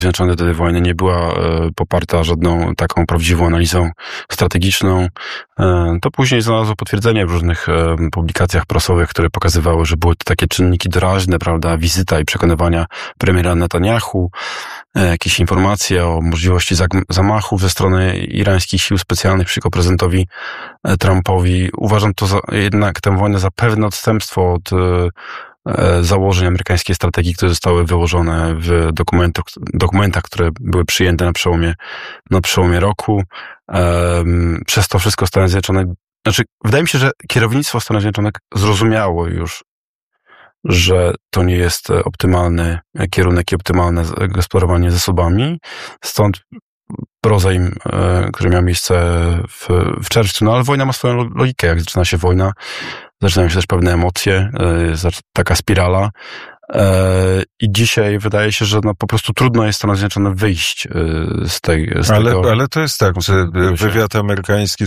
Zjednoczonych do tej wojny nie była poparta żadną taką prawdziwą analizą strategiczną. To później znalazło potwierdzenie w różnych publikacjach prasowych, które pokazywały, że były to takie czynniki doraźne, prawda, wizyta i przekonywania premiera Netanyahu, jakieś informacje o możliwości zamachów ze strony irańskich sił specjalnych przeciwko prezydentowi Trumpowi. Uważam to jednak tę wojnę za pewne odstępstwo od założeń amerykańskiej strategii, które zostały wyłożone w dokumentach, które były przyjęte na przełomie roku. Przez to wszystko Stany Zjednoczone, wydaje mi się, że kierownictwo Stanów Zjednoczonych zrozumiało już, że to nie jest optymalny kierunek i optymalne gospodarowanie zasobami. Stąd rozejm, który miał miejsce w czerwcu. No ale wojna ma swoją logikę. Jak zaczyna się wojna, zaczynają się też pewne emocje, taka spirala. I dzisiaj wydaje się, że po prostu trudno jest Stanom Zjednoczonym wyjść z tego. Ale to jest tak, że wywiad amerykański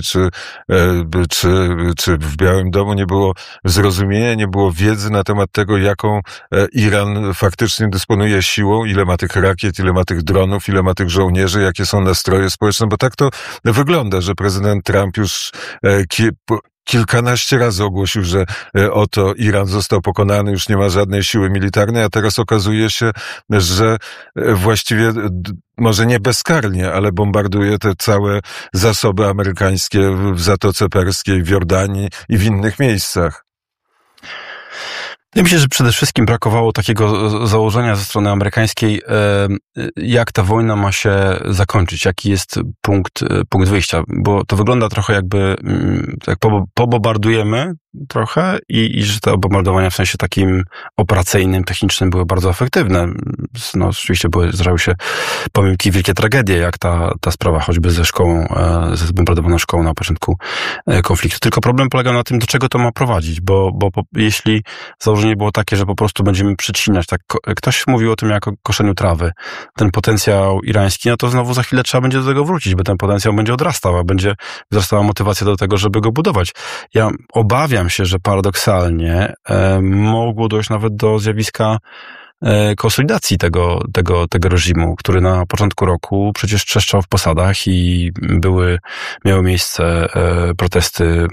czy w Białym Domu nie było zrozumienia, nie było wiedzy na temat tego, jaką Iran faktycznie dysponuje siłą, ile ma tych rakiet, ile ma tych dronów, ile ma tych żołnierzy, jakie są nastroje społeczne, bo tak to wygląda, że prezydent Trump już kilkanaście razy ogłosił, że oto Iran został pokonany, już nie ma żadnej siły militarnej, a teraz okazuje się, że właściwie może nie bezkarnie, ale bombarduje te całe zasoby amerykańskie w Zatoce Perskiej, w Jordanii i w innych miejscach. Ja myślę, że przede wszystkim brakowało takiego założenia ze strony amerykańskiej, jak ta wojna ma się zakończyć, jaki jest punkt wyjścia, bo to wygląda trochę jakby, jak pobombardujemy trochę i że te bombardowania w sensie takim operacyjnym, technicznym były bardzo efektywne. No oczywiście zdarzały się pomyłki, wielkie tragedie, jak ta sprawa choćby ze zbombardowaną szkołą na początku konfliktu. Tylko problem polega na tym, do czego to ma prowadzić, bo jeśli założenie było takie, że po prostu będziemy przycinać, tak ktoś mówił o tym jako koszeniu trawy, ten potencjał irański, no to znowu za chwilę trzeba będzie do tego wrócić, bo ten potencjał będzie odrastał, a będzie wzrastała motywacja do tego, żeby go budować. Ja obawiam się, że paradoksalnie mogło dojść nawet do zjawiska konsolidacji tego reżimu, który na początku roku przecież trzeszczał w posadach i miały miejsce protesty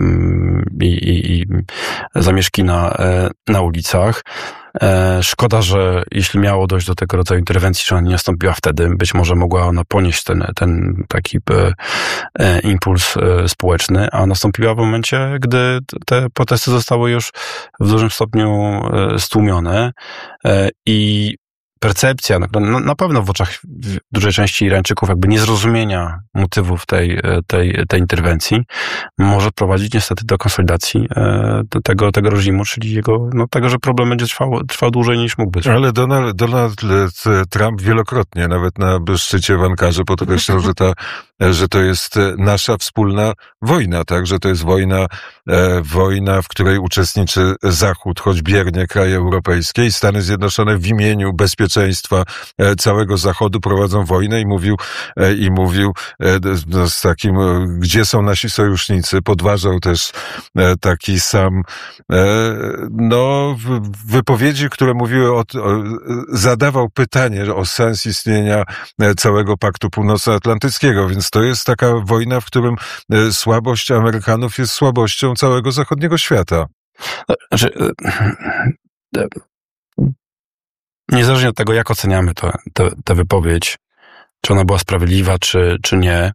i zamieszki na ulicach. Szkoda, że jeśli miało dojść do tego rodzaju interwencji, że ona nie nastąpiła wtedy, być może mogła ona ponieść ten taki impuls społeczny, a nastąpiła w momencie, gdy te protesty zostały już w dużym stopniu stłumione i percepcja, na pewno w oczach dużej części Irańczyków jakby niezrozumienia motywów tej interwencji może prowadzić niestety do konsolidacji tego reżimu, czyli tego, że problem będzie trwał dłużej niż mógłby trwać. Ale Donald Trump wielokrotnie, nawet na szczycie w Ankarze podkreślał, że to jest nasza wspólna wojna, tak? Że to jest wojna, w której uczestniczy Zachód, choć biernie kraje europejskie i Stany Zjednoczone w imieniu bezpieczeństwa całego Zachodu prowadzą wojnę i mówił z takim, gdzie są nasi sojusznicy, podważał też taki sam, wypowiedzi, które mówiły zadawał pytanie o sens istnienia całego Paktu Północnoatlantyckiego, więc to jest taka wojna, w którym słabość Amerykanów jest słabością całego zachodniego świata. Niezależnie od tego, jak oceniamy tę wypowiedź, czy ona była sprawiedliwa, czy nie,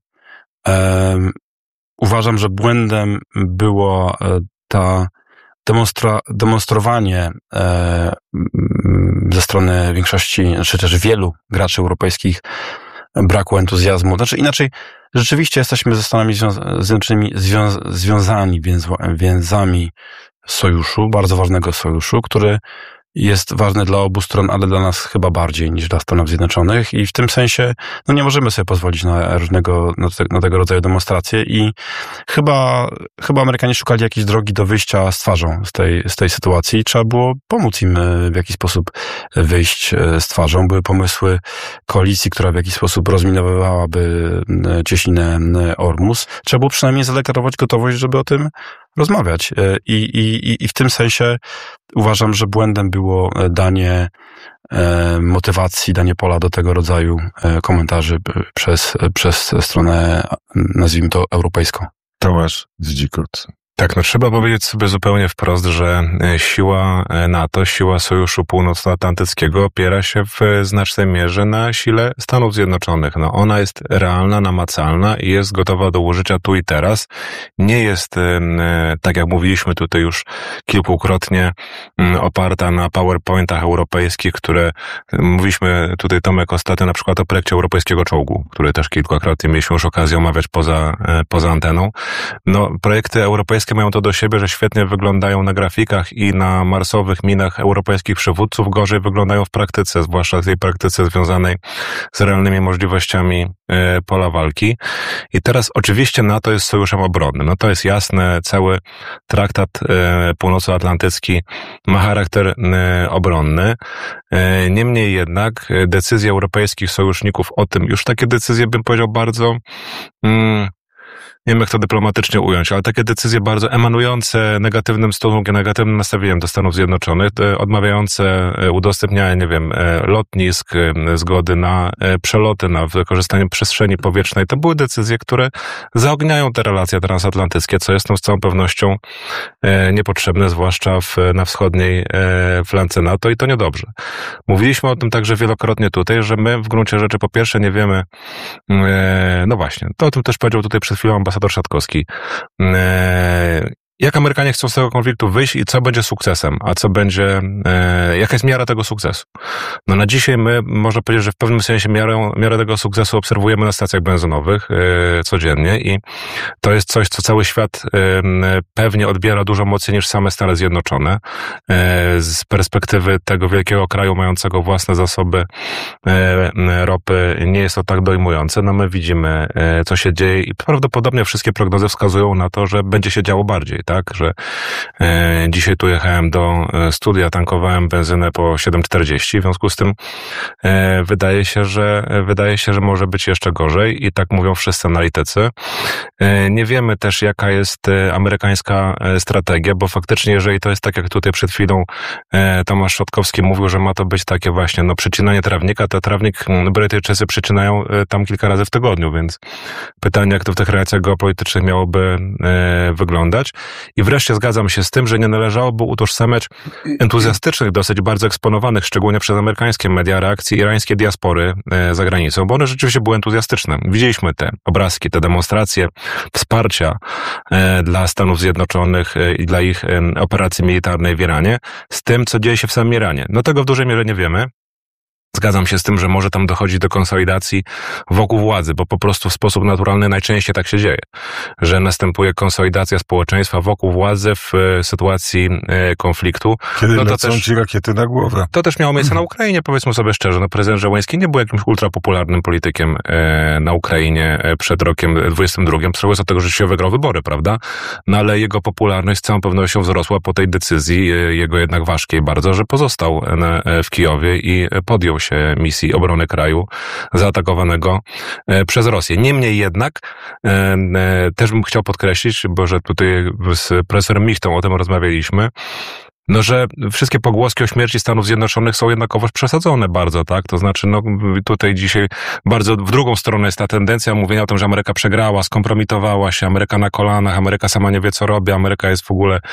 uważam, że błędem było demonstrowanie ze strony większości, czy też wielu graczy europejskich braku entuzjazmu. Inaczej, rzeczywiście jesteśmy ze Stanami Zjednoczonymi związani więzami sojuszu, bardzo ważnego sojuszu, który jest ważny dla obu stron, ale dla nas chyba bardziej niż dla Stanów Zjednoczonych i w tym sensie nie możemy sobie pozwolić na tego rodzaju demonstracje i chyba Amerykanie szukali jakiejś drogi do wyjścia z twarzą z tej sytuacji. Trzeba było pomóc im w jakiś sposób wyjść z twarzą. Były pomysły koalicji, która w jakiś sposób rozminowywałaby cieśninę Ormus. Trzeba było przynajmniej zadeklarować gotowość, żeby o tym rozmawiać. I w tym sensie uważam, że błędem było danie motywacji, danie pola do tego rodzaju komentarzy przez stronę, nazwijmy to, europejską. Tomasz Zdzikot. Tak, no trzeba powiedzieć sobie zupełnie wprost, że siła NATO, siła Sojuszu Północnoatlantyckiego opiera się w znacznej mierze na sile Stanów Zjednoczonych. No ona jest realna, namacalna i jest gotowa do użycia tu i teraz. Nie jest, tak jak mówiliśmy tutaj już kilkukrotnie, oparta na PowerPointach europejskich, które mówiliśmy tutaj, Tomek, ostatnio na przykład o projekcie europejskiego czołgu, który też kilkakrotnie mieliśmy już okazję omawiać poza anteną. No, projekty europejskie mają to do siebie, że świetnie wyglądają na grafikach i na marsowych minach europejskich przywódców, gorzej wyglądają w praktyce, zwłaszcza w tej praktyce związanej z realnymi możliwościami pola walki. I teraz oczywiście NATO jest sojuszem obronnym. No to jest jasne, cały traktat północnoatlantycki ma charakter obronny. Niemniej jednak decyzje europejskich sojuszników o tym, już takie decyzje, bym powiedział, bardzo nie wiem jak to dyplomatycznie ująć, ale takie decyzje bardzo emanujące negatywnym stosunkiem, negatywnym nastawieniem do Stanów Zjednoczonych, odmawiające udostępniania, nie wiem, lotnisk, zgody na przeloty, na wykorzystanie przestrzeni powietrznej. To były decyzje, które zaogniają te relacje transatlantyckie, co jest z całą pewnością niepotrzebne, zwłaszcza na wschodniej flance NATO i to niedobrze. Mówiliśmy o tym także wielokrotnie tutaj, że my w gruncie rzeczy po pierwsze nie wiemy, no właśnie, to o tym też powiedział tutaj przed chwilą ambasador Szatkowski, jak Amerykanie chcą z tego konfliktu wyjść i co będzie sukcesem, a co będzie, jaka jest miara tego sukcesu. No na dzisiaj my, można powiedzieć, że w pewnym sensie miarę tego sukcesu obserwujemy na stacjach benzynowych codziennie i to jest coś, co cały świat pewnie odbiera dużo mocniej niż same Stany Zjednoczone. Z perspektywy tego wielkiego kraju mającego własne zasoby ropy nie jest to tak dojmujące. No my widzimy, co się dzieje i prawdopodobnie wszystkie prognozy wskazują na to, że będzie się działo bardziej. Tak, że dzisiaj tu jechałem do studia, tankowałem benzynę po 7,40, w związku z tym wydaje się, że może być jeszcze gorzej i tak mówią wszyscy analitycy. Nie wiemy też, jaka jest amerykańska strategia, bo faktycznie, jeżeli to jest tak, jak tutaj przed chwilą Tomasz Szatkowski mówił, że ma to być takie właśnie, no, przycinanie trawnika, to trawnik Brytyjczycy przycinają tam kilka razy w tygodniu, więc pytanie, jak to w tych relacjach geopolitycznych miałoby wyglądać. I wreszcie zgadzam się z tym, że nie należałoby utożsamiać entuzjastycznych, dosyć bardzo eksponowanych, szczególnie przez amerykańskie media, reakcji irańskiej diaspory za granicą, bo one rzeczywiście były entuzjastyczne. Widzieliśmy te obrazki, te demonstracje wsparcia dla Stanów Zjednoczonych i dla ich operacji militarnej w Iranie, z tym, co dzieje się w samym Iranie. No tego w dużej mierze nie wiemy. Zgadzam się z tym, że może tam dochodzić do konsolidacji wokół władzy, bo po prostu w sposób naturalny najczęściej tak się dzieje, że następuje konsolidacja społeczeństwa wokół władzy w sytuacji konfliktu. Kiedy lecą ci rakiety na głowę. To też miało miejsce na Ukrainie, powiedzmy sobie szczerze. No, prezydent Zełenski nie był jakimś ultrapopularnym politykiem na Ukrainie przed rokiem 2022, z tego, że się wygrał wybory, prawda? No ale jego popularność z całą pewnością wzrosła po tej decyzji, jego jednak ważkiej bardzo, że pozostał w Kijowie i podjął się misji obrony kraju zaatakowanego przez Rosję. Niemniej jednak też bym chciał podkreślić, bo że tutaj z profesorem Michtą o tym rozmawialiśmy, no, że wszystkie pogłoski o śmierci Stanów Zjednoczonych są jednakowoż przesadzone bardzo, tak? To znaczy, no, tutaj dzisiaj bardzo w drugą stronę jest ta tendencja mówienia o tym, że Ameryka przegrała, skompromitowała się, Ameryka na kolanach, Ameryka sama nie wie, co robi, Ameryka jest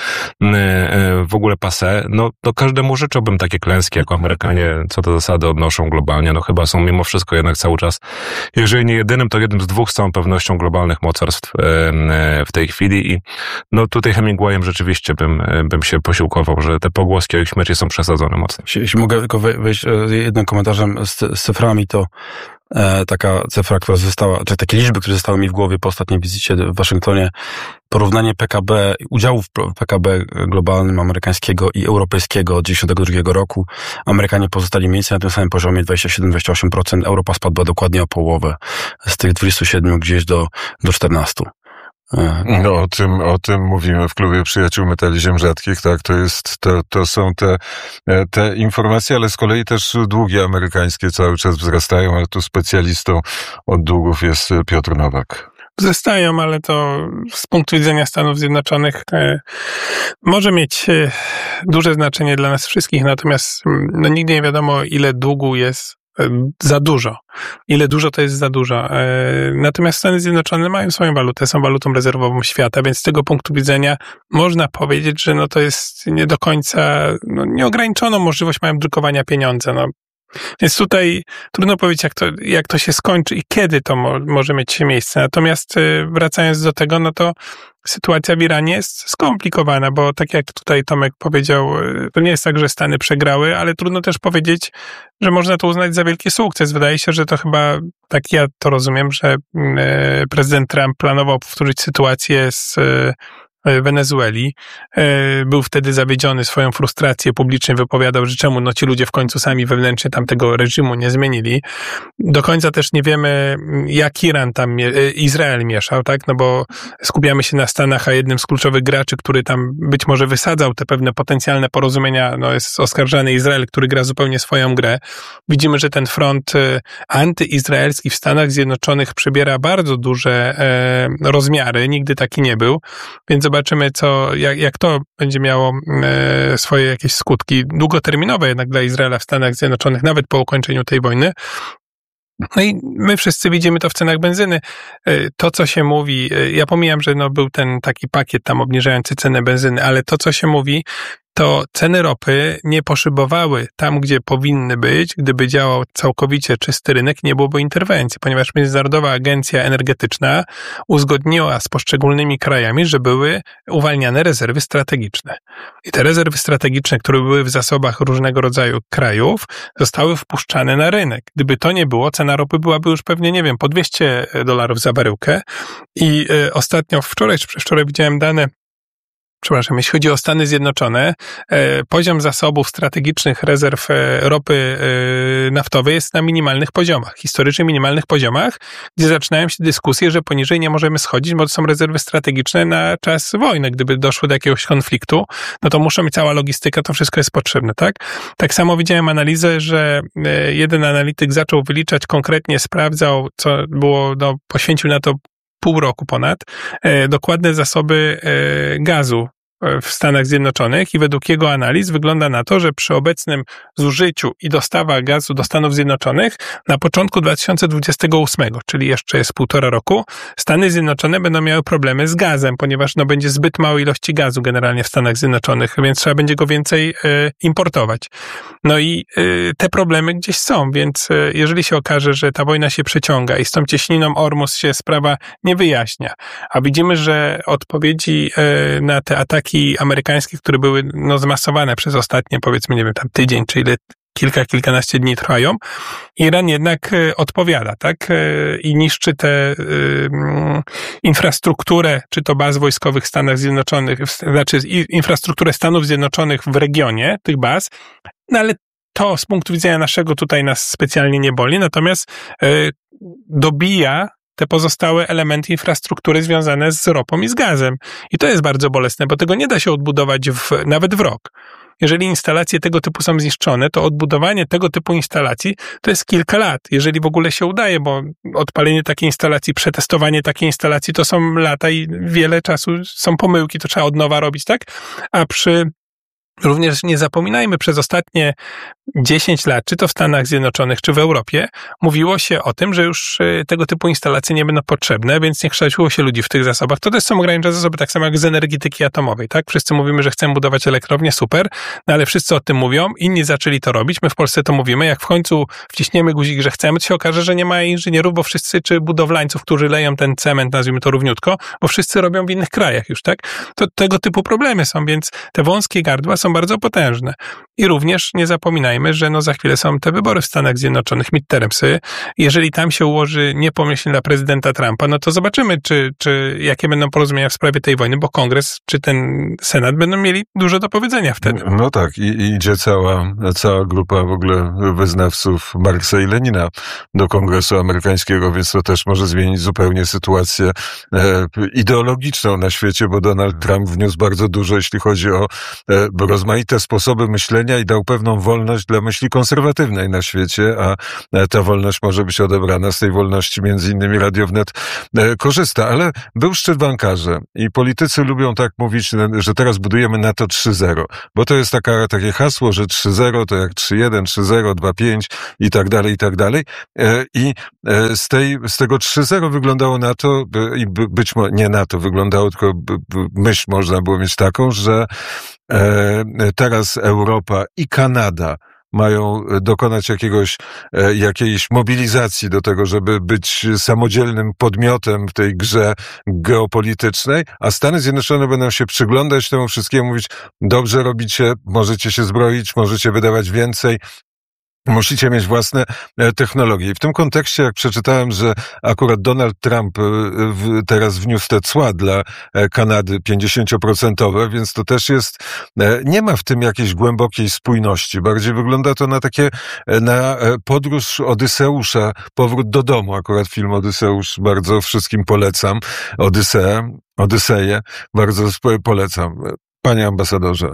w ogóle passé. No, to każdemu życzyłbym takie klęski, jako Amerykanie, co do zasady odnoszą globalnie. No, chyba są mimo wszystko jednak cały czas, jeżeli nie jedynym, to jednym z dwóch z całą pewnością globalnych mocarstw w tej chwili i no, tutaj Hemingwayem rzeczywiście bym się posiłkował, że te pogłoski o ich śmierci są przesadzone mocno. Jeśli mogę tylko wejść jednym komentarzem z cyframi, to taka cyfra, która została, czy takie liczby, które zostały mi w głowie po ostatniej wizycie w Waszyngtonie, porównanie PKB, udziałów w PKB globalnym amerykańskiego i europejskiego od 1992 roku. Amerykanie pozostali mniej więcej na tym samym poziomie 27-28%, Europa spadła dokładnie o połowę, z tych 27 gdzieś do 14%. No, o tym mówimy w Klubie Przyjaciół Metali Ziem Rzadkich, tak, to są te informacje, ale z kolei też długi amerykańskie cały czas wzrastają, ale tu specjalistą od długów jest Piotr Nowak. wzrastają, ale to z punktu widzenia Stanów Zjednoczonych może mieć duże znaczenie dla nas wszystkich, natomiast nigdy nie wiadomo, ile długu jest za dużo. Ile dużo to jest za dużo. Natomiast Stany Zjednoczone mają swoją walutę, są walutą rezerwową świata, więc z tego punktu widzenia można powiedzieć, że to jest nie do końca, nieograniczoną możliwość mają drukowania pieniądza. Więc tutaj trudno powiedzieć, jak to się skończy i kiedy to może mieć miejsce. Natomiast wracając do tego, to sytuacja w Iranie jest skomplikowana, bo tak jak tutaj Tomek powiedział, to nie jest tak, że Stany przegrały, ale trudno też powiedzieć, że można to uznać za wielki sukces. Wydaje się, że to chyba, tak ja to rozumiem, że prezydent Trump planował powtórzyć sytuację z Wenezueli. Był wtedy zawiedziony, swoją frustrację publicznie wypowiadał, że czemu ci ludzie w końcu sami wewnętrznie tamtego reżimu nie zmienili. Do końca też nie wiemy, jak Izrael mieszał, tak? Bo skupiamy się na Stanach, a jednym z kluczowych graczy, który tam być może wysadzał te pewne potencjalne porozumienia, jest oskarżany Izrael, który gra zupełnie swoją grę. Widzimy, że ten front antyizraelski w Stanach Zjednoczonych przybiera bardzo duże rozmiary. Nigdy taki nie był. Więc zobaczymy, jak to będzie miało swoje jakieś skutki długoterminowe jednak dla Izraela w Stanach Zjednoczonych, nawet po ukończeniu tej wojny. I my wszyscy widzimy to w cenach benzyny. To, co się mówi, ja pomijam, że był ten taki pakiet tam obniżający cenę benzyny, ale to, co się mówi, to ceny ropy nie poszybowały tam, gdzie powinny być, gdyby działał całkowicie czysty rynek, nie byłoby interwencji, ponieważ Międzynarodowa Agencja Energetyczna uzgodniła z poszczególnymi krajami, że były uwalniane rezerwy strategiczne. I te rezerwy strategiczne, które były w zasobach różnego rodzaju krajów, zostały wpuszczane na rynek. Gdyby to nie było, cena ropy byłaby już pewnie, po $200 za baryłkę. I ostatnio, wczoraj czy przedwczoraj widziałem dane, jeśli chodzi o Stany Zjednoczone, poziom zasobów strategicznych rezerw ropy naftowej jest na minimalnych poziomach, historycznie minimalnych poziomach, gdzie zaczynają się dyskusje, że poniżej nie możemy schodzić, bo to są rezerwy strategiczne na czas wojny. Gdyby doszło do jakiegoś konfliktu, to muszą mieć cała logistyka, to wszystko jest potrzebne, tak? Tak samo widziałem analizę, że jeden analityk zaczął wyliczać konkretnie, sprawdzał, co było, poświęcił na to pół roku ponad, dokładne zasoby gazu w Stanach Zjednoczonych i według jego analiz wygląda na to, że przy obecnym zużyciu i dostawach gazu do Stanów Zjednoczonych na początku 2028, czyli jeszcze jest 1,5 roku, Stany Zjednoczone będą miały problemy z gazem, ponieważ będzie zbyt małe ilości gazu generalnie w Stanach Zjednoczonych, więc trzeba będzie go więcej importować. I te problemy gdzieś są, więc jeżeli się okaże, że ta wojna się przeciąga i z tą cieśniną Ormus się sprawa nie wyjaśnia, a widzimy, że odpowiedzi na te ataki amerykańskie, które były zmasowane przez ostatnie, powiedzmy, tam tydzień, czy kilkanaście dni trwają, Iran jednak odpowiada, tak? I niszczy tę infrastrukturę, czy to baz wojskowych Stanów Zjednoczonych, znaczy infrastrukturę Stanów Zjednoczonych w regionie tych baz, ale to z punktu widzenia naszego tutaj nas specjalnie nie boli, natomiast dobija te pozostałe elementy infrastruktury związane z ropą i z gazem. I to jest bardzo bolesne, bo tego nie da się odbudować nawet w rok. Jeżeli instalacje tego typu są zniszczone, to odbudowanie tego typu instalacji to jest kilka lat, jeżeli w ogóle się udaje, bo odpalenie takiej instalacji, przetestowanie takiej instalacji to są lata i wiele czasu są pomyłki, to trzeba od nowa robić, tak? A również nie zapominajmy, przez ostatnie 10 lat, czy to w Stanach Zjednoczonych, czy w Europie, mówiło się o tym, że już tego typu instalacje nie będą potrzebne, więc nie kształciło się ludzi w tych zasobach. To też są ograniczone zasoby, tak samo jak z energetyki atomowej, tak? Wszyscy mówimy, że chcemy budować elektrownię, super, ale wszyscy o tym mówią, inni zaczęli to robić, my w Polsce to mówimy, jak w końcu wciśniemy guzik, że chcemy, to się okaże, że nie ma inżynierów, bo wszyscy, czy budowlańców, którzy leją ten cement, nazwijmy to równiutko, bo wszyscy robią w innych krajach już, tak? To tego typu problemy są, więc te wąskie gardła są bardzo potężne. I również nie zapominajmy, że za chwilę są te wybory w Stanach Zjednoczonych, midtermsy. Jeżeli tam się ułoży niepomyślnie dla prezydenta Trumpa, to zobaczymy, czy jakie będą porozumienia w sprawie tej wojny, bo Kongres czy ten Senat będą mieli dużo do powiedzenia wtedy. No tak, i idzie cała grupa w ogóle wyznawców Marksa i Lenina do Kongresu amerykańskiego, więc to też może zmienić zupełnie sytuację ideologiczną na świecie, bo Donald Trump wniósł bardzo dużo, jeśli chodzi o rozmaite sposoby myślenia myślenia i dał pewną wolność dla myśli konserwatywnej na świecie, a ta wolność może być odebrana. Z tej wolności między innymi Radio Wnet korzysta. Ale był szczyt w Ankarze i politycy lubią tak mówić, że teraz budujemy NATO 3.0, bo to jest takie hasło, że 3.0 to jak 3.1, 3.0, 2.5 i tak dalej, i tak dalej. I z tego 3.0 wyglądało na to, i być może nie na to wyglądało, tylko myśl można było mieć taką, że teraz Europa i Kanada mają dokonać jakiejś mobilizacji do tego, żeby być samodzielnym podmiotem w tej grze geopolitycznej, a Stany Zjednoczone będą się przyglądać temu wszystkiemu, mówić, dobrze robicie, możecie się zbroić, możecie wydawać więcej, musicie mieć własne technologie. I w tym kontekście, jak przeczytałem, że akurat Donald Trump teraz wniósł te cła dla Kanady 50%, więc to też jest, nie ma w tym jakiejś głębokiej spójności. Bardziej wygląda to na podróż Odyseusza, powrót do domu. Akurat film Odyseusz bardzo wszystkim polecam. Odyseję bardzo polecam. Panie ambasadorze.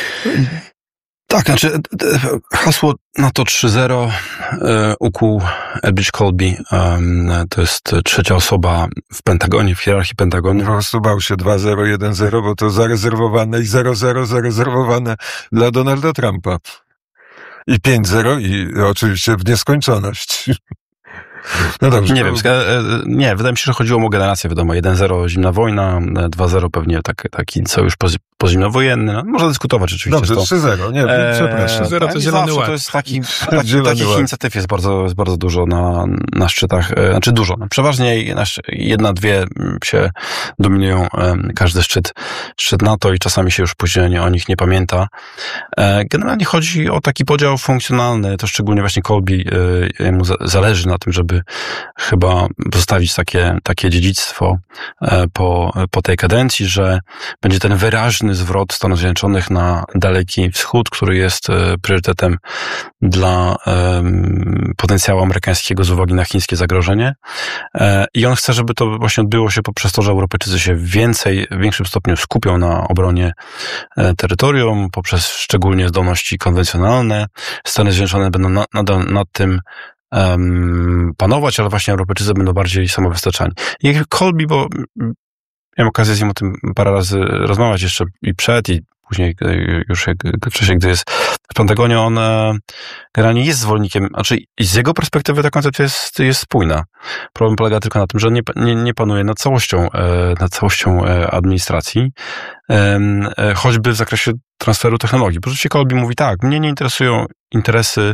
Tak, znaczy hasło NATO 3.0 ukuł Elbridge Colby. To jest trzecia osoba w Pentagonie, w hierarchii Pentagonu. Po prostu bał się 2.0, 1.0, bo to zarezerwowane i 0.0 zarezerwowane dla Donalda Trumpa. I 5.0 i oczywiście w nieskończoność. No dobrze. Nie wiem, wydaje mi się, że chodziło o generację, wiadomo, 1.0 zimna wojna, 2.0 pewnie taki sojusz pozimnowojenny, no, można dyskutować oczywiście. Dobrze, 3.0, nie, przepraszam. 3.0 to zielony ład. To jest takich inicjatyw jest bardzo dużo na szczytach, znaczy dużo, no, przeważnie jedna, dwie się dominują każdy szczyt NATO i czasami się już później o nich nie pamięta. Generalnie chodzi o taki podział funkcjonalny, to szczególnie właśnie Colby, jemu zależy na tym, żeby chyba zostawić takie dziedzictwo po tej kadencji, że będzie ten wyraźny zwrot Stanów Zjednoczonych na Daleki Wschód, który jest priorytetem dla potencjału amerykańskiego z uwagi na chińskie zagrożenie. I on chce, żeby to właśnie odbyło się poprzez to, że Europejczycy się w większym stopniu skupią na obronie terytorium, poprzez szczególnie zdolności konwencjonalne. Stany Zjednoczone będą nadal nad tym panować, ale właśnie Europejczycy będą bardziej samowystarczalni. I Colby, bo miałem okazję z nim o tym parę razy rozmawiać jeszcze i przed, i później już w czasie, gdy jest w Pentagonie, on generalnie jest zwolennikiem, znaczy z jego perspektywy ta koncepcja jest spójna. Problem polega tylko na tym, że nie panuje nad całością administracji, choćby w zakresie transferu technologii. Bo rzeczywiście Colby mówi tak, mnie nie interesują interesy,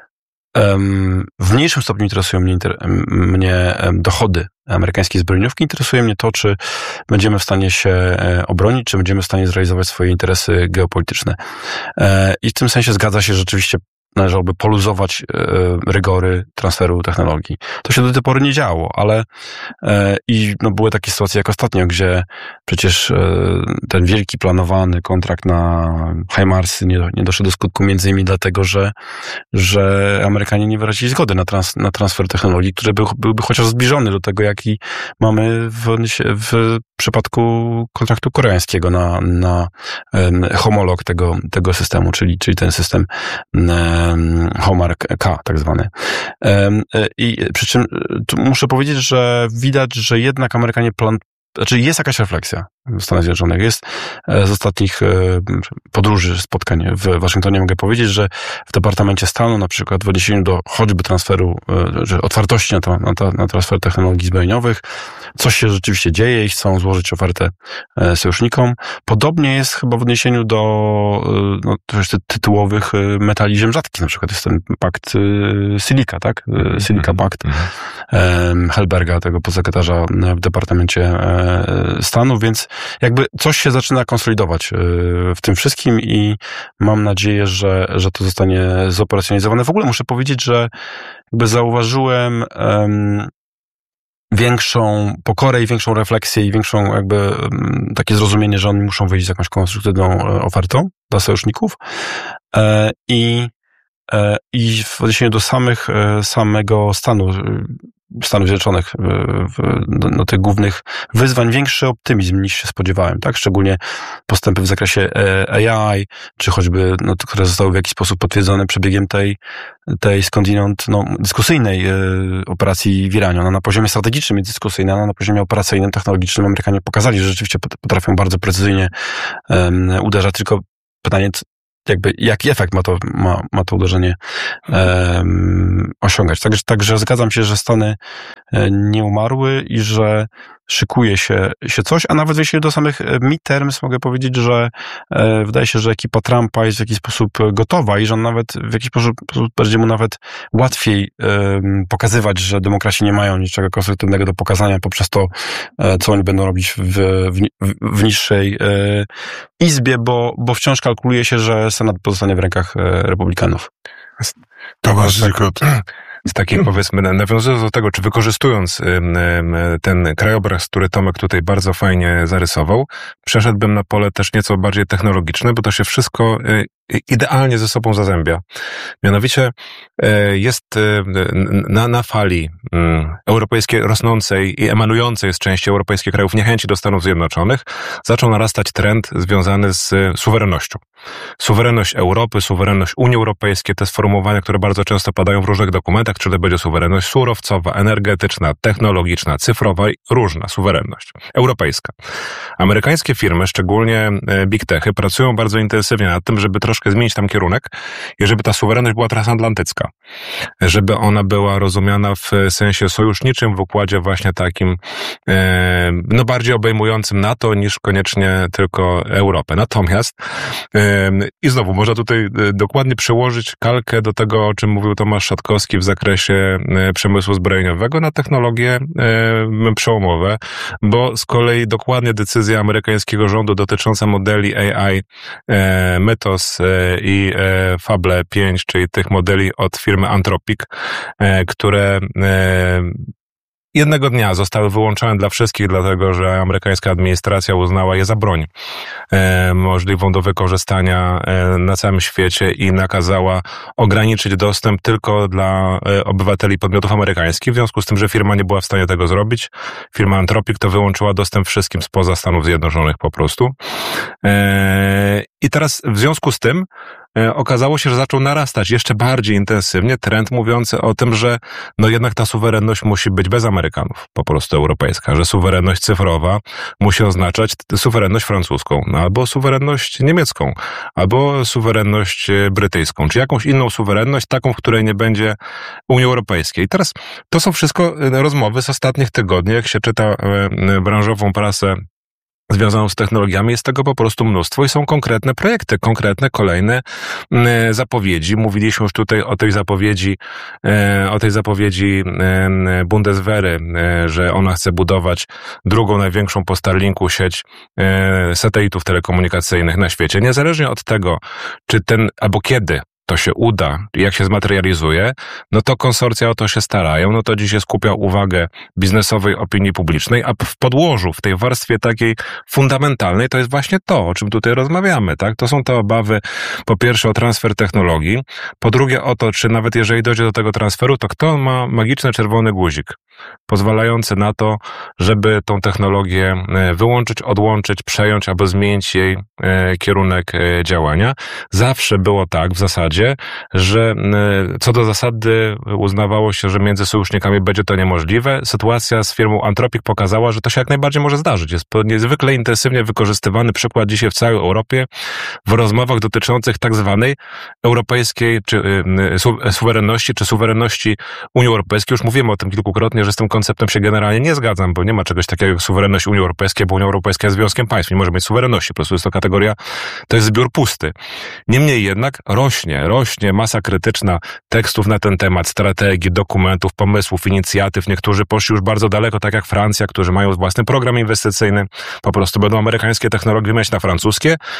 w mniejszym stopniu interesują mnie dochody amerykańskiej zbrojeniówki. Interesuje mnie to, czy będziemy w stanie się obronić, czy będziemy w stanie zrealizować swoje interesy geopolityczne. I w tym sensie zgadza się, że rzeczywiście należałoby poluzować rygory transferu technologii. To się do tej pory nie działo, ale były takie sytuacje jak ostatnio, gdzie przecież ten wielki planowany kontrakt na HIMARS-y nie doszedł do skutku między innymi dlatego, że Amerykanie nie wyrazili zgody na transfer technologii, który byłby chociaż zbliżony do tego, jaki mamy w przypadku kontraktu koreańskiego na homolog tego systemu, czyli ten system Homark K, tak zwany. I przy czym tu muszę powiedzieć, że widać, że jednak Amerykanie jest jakaś refleksja w Stanach Zjednoczonych. Jest z ostatnich podróży, spotkań w Waszyngtonie mogę powiedzieć, że w Departamencie Stanu, na przykład w odniesieniu do choćby transferu, że otwartości na transfer technologii zbrojeniowych, coś się rzeczywiście dzieje i chcą złożyć ofertę sojusznikom. Podobnie jest chyba w odniesieniu do tytułowych metali ziem rzadkich. Na przykład jest ten pakt Silica, tak? Silica Pact Helberga, tego podsekretarza w Departamencie Stanu, więc jakby coś się zaczyna konsolidować w tym wszystkim i mam nadzieję, że to zostanie zoperacjonalizowane. W ogóle muszę powiedzieć, że jakby zauważyłem większą pokorę i większą refleksję i większą jakby takie zrozumienie, że oni muszą wyjść z jakąś konstruktywną ofertą dla sojuszników i i w odniesieniu do samego Stanów Zjednoczonych, do tych głównych wyzwań, większy optymizm niż się spodziewałem, tak? Szczególnie postępy w zakresie AI, czy choćby, które zostały w jakiś sposób potwierdzone przebiegiem tej skądinąd, dyskusyjnej operacji w Iranie. Ona na poziomie strategicznym jest dyskusyjna, ale na poziomie operacyjnym, technologicznym Amerykanie pokazali, że rzeczywiście potrafią bardzo precyzyjnie uderzać, tylko pytanie, jaki efekt ma to uderzenie osiągać. Także zgadzam się, że Stany nie umarły i że szykuje się coś, a nawet jeśli do samych midterms mogę powiedzieć, że wydaje się, że ekipa Trumpa jest w jakiś sposób gotowa i że on nawet w jakiś sposób będzie mu nawet łatwiej pokazywać, że demokraci nie mają niczego konstruktywnego do pokazania poprzez to, co oni będą robić w niższej izbie, bo wciąż kalkuluje się, że Senat pozostanie w rękach republikanów. Tomasz Zykot. Z takiej, powiedzmy, nawiązując do tego, czy wykorzystując ten krajobraz, który Tomek tutaj bardzo fajnie zarysował, przeszedłbym na pole też nieco bardziej technologiczne, bo to się wszystko idealnie ze sobą zazębia. Mianowicie jest na fali europejskiej rosnącej i emanującej z części europejskich krajów niechęci do Stanów Zjednoczonych zaczął narastać trend związany z suwerennością. Suwerenność Europy, suwerenność Unii Europejskiej, te sformułowania, które bardzo często padają w różnych dokumentach, czy to będzie suwerenność surowcowa, energetyczna, technologiczna, cyfrowa, różna suwerenność europejska. Amerykańskie firmy, szczególnie big techy, pracują bardzo intensywnie nad tym, żeby troszkę zmienić tam kierunek i żeby ta suwerenność była transatlantycka. Żeby ona była rozumiana w sensie sojuszniczym, w układzie właśnie takim bardziej obejmującym NATO niż koniecznie tylko Europę. Natomiast i znowu można tutaj dokładnie przełożyć kalkę do tego, o czym mówił Tomasz Szatkowski w zakresie przemysłu zbrojeniowego na technologie przełomowe, bo z kolei dokładnie decyzja amerykańskiego rządu dotycząca modeli AI Mythos i Fable 5, czyli tych modeli od firmy Anthropic, które jednego dnia zostały wyłączone dla wszystkich, dlatego że amerykańska administracja uznała je za broń możliwą do wykorzystania na całym świecie i nakazała ograniczyć dostęp tylko dla obywateli podmiotów amerykańskich. W związku z tym, że firma nie była w stanie tego zrobić, firma Anthropic to wyłączyła dostęp wszystkim spoza Stanów Zjednoczonych po prostu. I teraz w związku z tym okazało się, że zaczął narastać jeszcze bardziej intensywnie trend mówiący o tym, że jednak ta suwerenność musi być bez Amerykanów, po prostu europejska, że suwerenność cyfrowa musi oznaczać suwerenność francuską, albo suwerenność niemiecką, albo suwerenność brytyjską, czy jakąś inną suwerenność, taką, w której nie będzie Unii Europejskiej. I teraz to są wszystko rozmowy z ostatnich tygodni, jak się czyta branżową prasę związaną z technologiami, jest tego po prostu mnóstwo i są konkretne projekty, konkretne kolejne zapowiedzi. Mówiliśmy już tutaj o tej zapowiedzi Bundeswehry, że ona chce budować drugą największą po Starlinku sieć satelitów telekomunikacyjnych na świecie. Niezależnie od tego, czy albo kiedy to się uda, jak się zmaterializuje, to konsorcja o to się starają, to dzisiaj skupia uwagę biznesowej opinii publicznej, a w podłożu, w tej warstwie takiej fundamentalnej, to jest właśnie to, o czym tutaj rozmawiamy, tak? To są te obawy, po pierwsze o transfer technologii, po drugie o to, czy nawet jeżeli dojdzie do tego transferu, to kto ma magiczny czerwony guzik, pozwalający na to, żeby tą technologię wyłączyć, odłączyć, przejąć albo zmienić jej kierunek działania. Zawsze było tak w zasadzie, że co do zasady uznawało się, że między sojusznikami będzie to niemożliwe. Sytuacja z firmą Anthropic pokazała, że to się jak najbardziej może zdarzyć. Jest to niezwykle intensywnie wykorzystywany przykład dzisiaj w całej Europie w rozmowach dotyczących tak zwanej europejskiej czy suwerenności, czy suwerenności Unii Europejskiej. Już mówimy o tym kilkukrotnie, że z tym konceptem się generalnie nie zgadzam, bo nie ma czegoś takiego jak suwerenność Unii Europejskiej, bo Unia Europejska jest związkiem państw. Nie może mieć suwerenności. Po prostu jest to kategoria, to jest zbiór pusty. Niemniej jednak rośnie masa krytyczna tekstów na ten temat, strategii, dokumentów, pomysłów, inicjatyw. Niektórzy poszli już bardzo daleko, tak jak Francja, którzy mają własny program inwestycyjny. Po prostu będą amerykańskie technologie mieć na francuskie.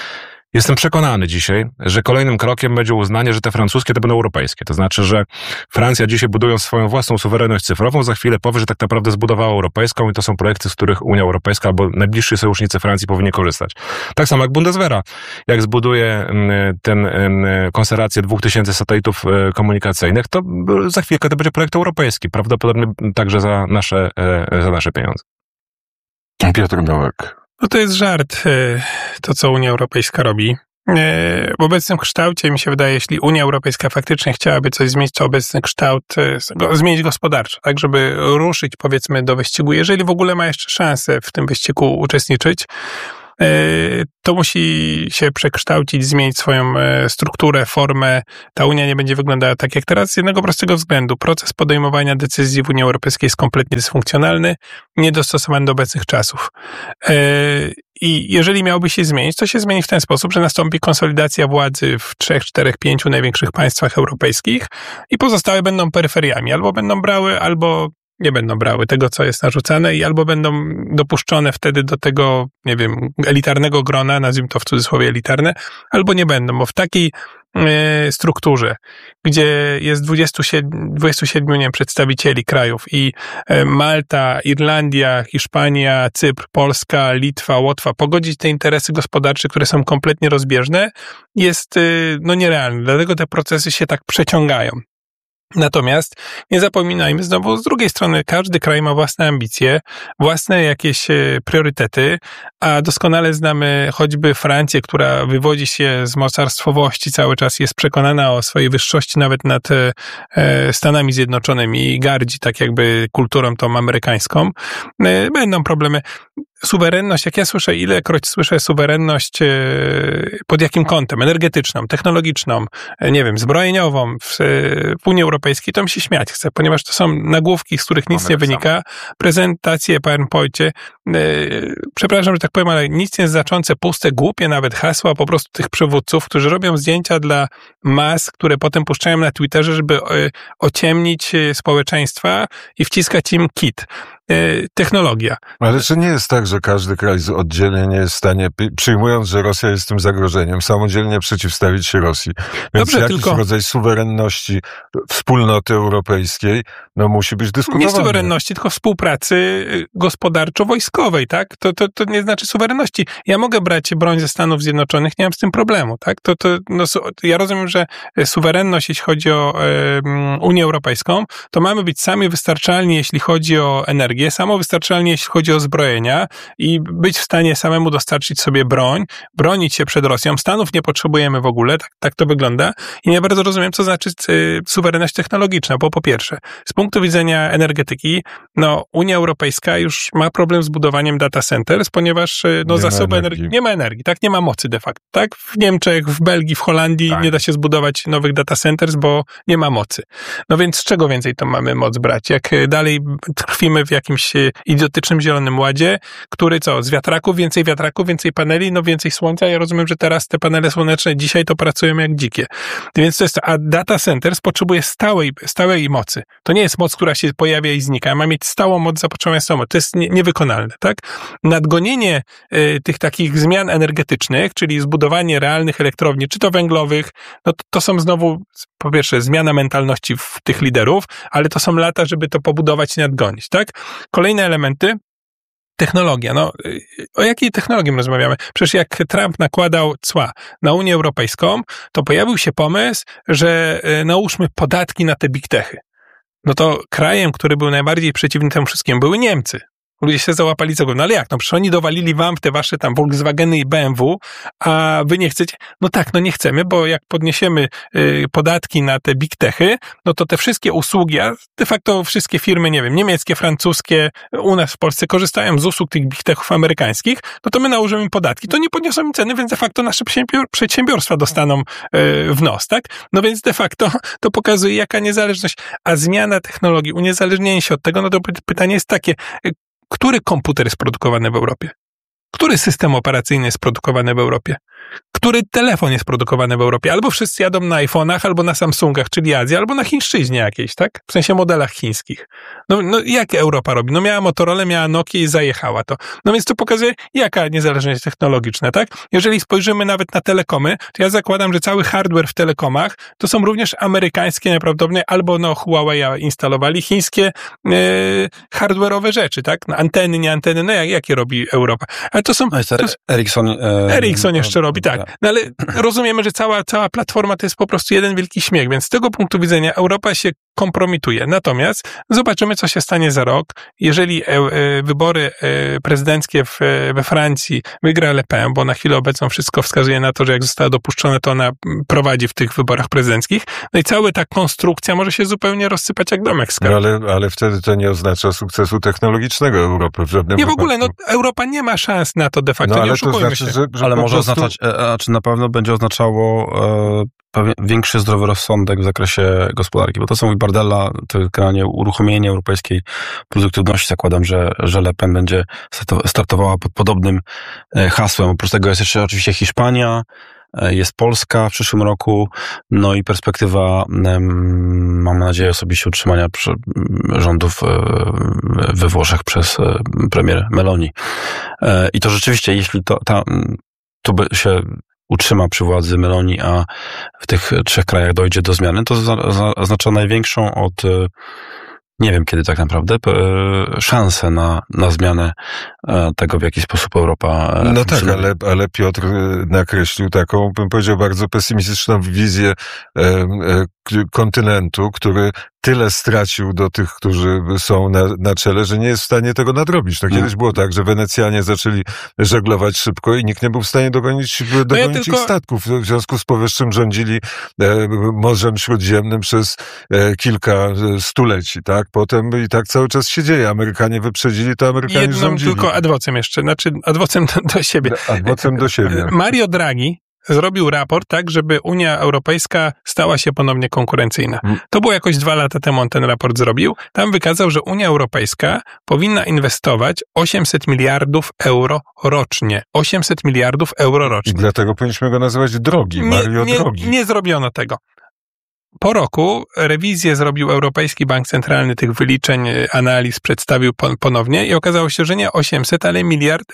Jestem przekonany dzisiaj, że kolejnym krokiem będzie uznanie, że te francuskie to będą europejskie. To znaczy, że Francja dzisiaj, budując swoją własną suwerenność cyfrową, za chwilę powie, że tak naprawdę zbudowała europejską i to są projekty, z których Unia Europejska albo najbliżsi sojusznicy Francji powinni korzystać. Tak samo jak Bundeswehra. Jak zbuduje konstelację 2000 satelitów komunikacyjnych, to za chwilkę to będzie projekt europejski. Prawdopodobnie także za nasze pieniądze. Piotr Nowak. No to jest żart, to co Unia Europejska robi. W obecnym kształcie mi się wydaje, jeśli Unia Europejska faktycznie chciałaby coś zmienić, to obecny kształt zmienić gospodarczo, tak żeby ruszyć powiedzmy do wyścigu, jeżeli w ogóle ma jeszcze szansę w tym wyścigu uczestniczyć, to musi się przekształcić, zmienić swoją strukturę, formę. Ta Unia nie będzie wyglądała tak jak teraz z jednego prostego względu. Proces podejmowania decyzji w Unii Europejskiej jest kompletnie dysfunkcjonalny, niedostosowany do obecnych czasów. I jeżeli miałby się zmienić, to się zmieni w ten sposób, że nastąpi konsolidacja władzy w 3, 4, 5 największych państwach europejskich i pozostałe będą peryferiami. Albo będą brały, albo nie będą brały tego, co jest narzucane i albo będą dopuszczone wtedy do tego, nie wiem, elitarnego grona, nazwijmy to w cudzysłowie elitarne, albo nie będą, bo w takiej strukturze, gdzie jest 27 nie wiem, przedstawicieli krajów i Malta, Irlandia, Hiszpania, Cypr, Polska, Litwa, Łotwa, pogodzić te interesy gospodarcze, które są kompletnie rozbieżne, jest nierealne. Dlatego te procesy się tak przeciągają. Natomiast nie zapominajmy znowu, z drugiej strony każdy kraj ma własne ambicje, własne jakieś priorytety, a doskonale znamy choćby Francję, która wywodzi się z mocarstwowości, cały czas jest przekonana o swojej wyższości nawet nad Stanami Zjednoczonymi i gardzi tak jakby kulturą tą amerykańską. Będą problemy. Suwerenność, jak ja słyszę, ilekroć słyszę suwerenność pod jakim kątem? Energetyczną, technologiczną, nie wiem, zbrojeniową w Unii Europejskiej, to mi się śmiać chce, ponieważ to są nagłówki, z których nic nie wynika, prezentacje w PowerPoincie, przepraszam, że tak powiem, ale nic nieznaczące, puste, głupie nawet hasła po prostu tych przywódców, którzy robią zdjęcia dla mas, które potem puszczają na Twitterze, żeby ociemnić społeczeństwa i wciskać im kit. Technologia. Ale czy nie jest tak, że każdy kraj oddzielnie nie jest w stanie, przyjmując, że Rosja jest tym zagrożeniem, samodzielnie przeciwstawić się Rosji? Więc dobrze, jakiś rodzaj suwerenności wspólnoty europejskiej musi być dyskutowany. Nie suwerenności, tylko współpracy gospodarczo-wojskowej, tak? To nie znaczy suwerenności. Ja mogę brać broń ze Stanów Zjednoczonych, nie mam z tym problemu, tak? Ja rozumiem, że suwerenność, jeśli chodzi o Unię Europejską, to mamy być sami wystarczalni, jeśli chodzi o energię, samowystarczalni, jeśli chodzi o zbrojenia i być w stanie samemu dostarczyć sobie broń, bronić się przed Rosją. Stanów nie potrzebujemy w ogóle, tak to wygląda. I nie bardzo rozumiem, co znaczy suwerenność technologiczna, bo po pierwsze, z punktu widzenia energetyki, Unia Europejska już ma problem z budowaniem data centers, ponieważ zasoby energii nie ma energii, tak? Nie ma mocy de facto, tak? W Niemczech, w Belgii, w Holandii nie da się zbudować nowych data centers, bo nie ma mocy. Więc z czego więcej to mamy moc brać? Jak dalej trwimy w jakimś idiotycznym zielonym ładzie, który z wiatraków, więcej paneli, więcej słońca. Ja rozumiem, że teraz te panele słoneczne dzisiaj to pracują jak dzikie. Więc to jest to. A data centers potrzebuje stałej mocy. To nie jest moc, która się pojawia i znika. Ma mieć stałą moc, zapotrzebowanie stałą moc. To jest niewykonalne, tak? Nadgonienie tych takich zmian energetycznych, czyli zbudowanie realnych elektrowni, czy to węglowych, to są znowu, po pierwsze, zmiana mentalności w tych liderów, ale to są lata, żeby to pobudować i nadgonić, tak? Kolejne elementy. Technologia. O jakiej technologii rozmawiamy? Przecież jak Trump nakładał cła na Unię Europejską, to pojawił się pomysł, że nałóżmy podatki na te big techy. To krajem, który był najbardziej przeciwny temu wszystkim, były Niemcy. Ludzie się załapali za głowę. Ale jak? Przecież oni dowalili wam w te wasze tam Volkswageny i BMW, a wy nie chcecie? Nie chcemy, bo jak podniesiemy podatki na te big techy, to te wszystkie usługi, a de facto wszystkie firmy, nie wiem, niemieckie, francuskie, u nas w Polsce korzystają z usług tych big techów amerykańskich, to my nałożymy im podatki. To nie podniosą im ceny, więc de facto nasze przedsiębiorstwa dostaną w nos, tak? Więc de facto to pokazuje, jaka niezależność. A zmiana technologii, uniezależnienie się od tego, to pytanie jest takie, który komputer jest produkowany w Europie? Który system operacyjny jest produkowany w Europie? który telefon jest produkowany w Europie. Albo wszyscy jadą na iPhone'ach, albo na Samsungach, czyli Azji, albo na chińszczyźnie jakiejś, tak? W sensie modelach chińskich. No jak Europa robi? No miała Motorola, miała Nokia i zajechała to. No więc to pokazuje, jaka niezależność technologiczna, tak? Jeżeli spojrzymy nawet na telekomy, to ja zakładam, że cały hardware w telekomach to są również amerykańskie najprawdopodobniej, albo Huawei instalowali chińskie hardware'owe rzeczy, tak? No, anteny, nie anteny, no jakie robi Europa? Ale to są... Ericsson jeszcze robi, tak. No ale rozumiemy, że cała platforma to jest po prostu jeden wielki śmiech, więc z tego punktu widzenia Europa się kompromituje. Natomiast zobaczymy, co się stanie za rok. Jeżeli wybory prezydenckie we Francji wygra Le Pen, bo na chwilę obecną wszystko wskazuje na to, że jak została dopuszczona, to ona prowadzi w tych wyborach prezydenckich. No i cała ta konstrukcja może się zupełnie rozsypać jak domek z kart. No ale wtedy to nie oznacza sukcesu technologicznego Europy w żadnym Nie, w wypadku. ogóle, Europa nie ma szans na to de facto, no, nie oszukujmy się. Ale może oznaczać, czy na pewno będzie oznaczało większy zdrowy rozsądek w zakresie gospodarki, bo to co mówi Bardella, to generalnie uruchomienie europejskiej produktywności. Zakładam, że Le Pen będzie startowała pod podobnym hasłem. Oprócz tego jest jeszcze oczywiście Hiszpania, jest Polska w przyszłym roku, no i perspektywa, mam nadzieję osobiście, utrzymania rządów we Włoszech przez premier Meloni. I to rzeczywiście, jeśli tu się utrzyma przy władzy Meloni, a w tych 3 krajach dojdzie do zmiany, to oznacza największą od nie wiem kiedy tak naprawdę, szansę na zmianę tego, w jaki sposób Europa... No tak, ale Piotr nakreślił taką, bym powiedział, bardzo pesymistyczną wizję kontynentu, który tyle stracił do tych, którzy są na czele, że nie jest w stanie tego nadrobić. To kiedyś było tak, że Wenecjanie zaczęli żeglować szybko i nikt nie był w stanie dogonić ich statków. W związku z powyższym rządzili Morzem Śródziemnym przez kilka stuleci, tak? Potem i tak cały czas się dzieje. Amerykanie wyprzedzili, to Amerykanie rządzili. Tylko adwocem jeszcze, adwocem do siebie. Adwocem do siebie. Mario Draghi zrobił raport tak, żeby Unia Europejska stała się ponownie konkurencyjna. To było jakoś 2 lata temu on ten raport zrobił. Tam wykazał, że Unia Europejska powinna inwestować 800 miliardów euro rocznie. 800 miliardów euro rocznie. I dlatego powinniśmy go nazywać Drogi, Mario Drogi. Nie zrobiono tego. Po roku rewizję zrobił Europejski Bank Centralny tych wyliczeń, analiz, przedstawił ponownie i okazało się, że nie 800, ale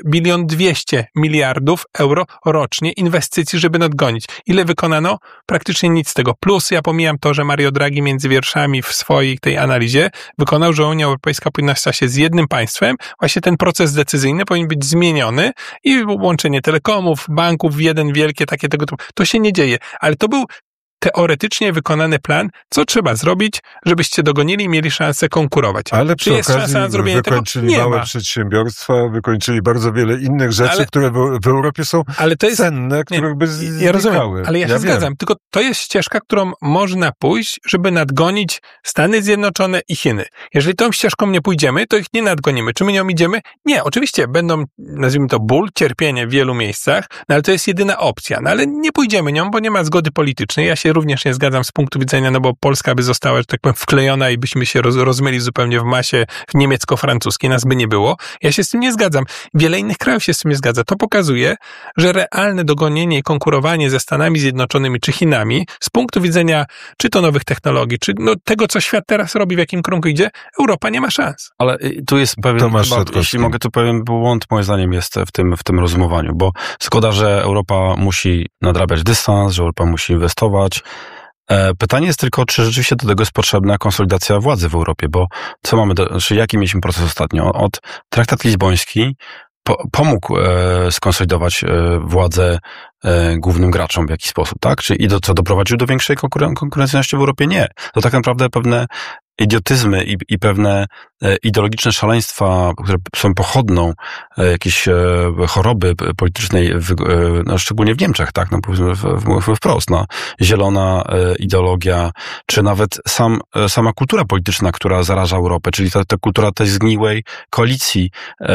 1,2 miliardów euro rocznie inwestycji, żeby nadgonić. Ile wykonano? Praktycznie nic z tego. Plus ja pomijam to, że Mario Draghi między wierszami w swojej tej analizie wykonał, że Unia Europejska powinna stać się z jednym państwem. Właśnie ten proces decyzyjny powinien być zmieniony i łączenie telekomów, banków w jeden wielkie takie tego typu. To się nie dzieje, ale to był teoretycznie wykonany plan, co trzeba zrobić, żebyście dogonili i mieli szansę konkurować. Ale czy jest szansa na zrobienie tego? Wykończyli małe przedsiębiorstwa, wykończyli bardzo wiele innych rzeczy, które w Europie są cenne, których by znikały. Ja rozumiem, ale ja się zgadzam. Tylko to jest ścieżka, którą można pójść, żeby nadgonić Stany Zjednoczone i Chiny. Jeżeli tą ścieżką nie pójdziemy, to ich nie nadgonimy. Czy my nią idziemy? Nie, oczywiście będą, nazwijmy to, ból, cierpienie w wielu miejscach, no ale to jest jedyna opcja. No ale nie pójdziemy nią, bo nie ma zgody politycznej. Ja się również nie zgadzam z punktu widzenia, no bo Polska by została, że tak powiem, wklejona i byśmy się rozmyli zupełnie w masie niemiecko-francuskiej, nas by nie było. Ja się z tym nie zgadzam. Wiele innych krajów się z tym nie zgadza. To pokazuje, że realne dogonienie i konkurowanie ze Stanami Zjednoczonymi czy Chinami z punktu widzenia czy to nowych technologii, czy tego, co świat teraz robi, w jakim kierunku idzie, Europa nie ma szans. Ale tu jest pewien, jeśli mogę, to pewien błąd moim zdaniem jest w tym rozumowaniu, bo szkoda, że Europa musi nadrabiać dystans, że Europa musi inwestować. Pytanie jest tylko, czy rzeczywiście do tego jest potrzebna konsolidacja władzy w Europie, bo co mamy, jaki mieliśmy proces ostatnio? Od traktat lizboński pomógł skonsolidować władzę głównym graczom w jakiś sposób, tak? Co doprowadził do większej konkurencyjności w Europie? Nie. To tak naprawdę pewne idiotyzmy i pewne ideologiczne szaleństwa, które są pochodną jakiejś choroby politycznej, no szczególnie w Niemczech, tak, no powiedzmy wprost, no, zielona ideologia, czy nawet sama kultura polityczna, która zaraża Europę, czyli ta kultura tej zgniłej koalicji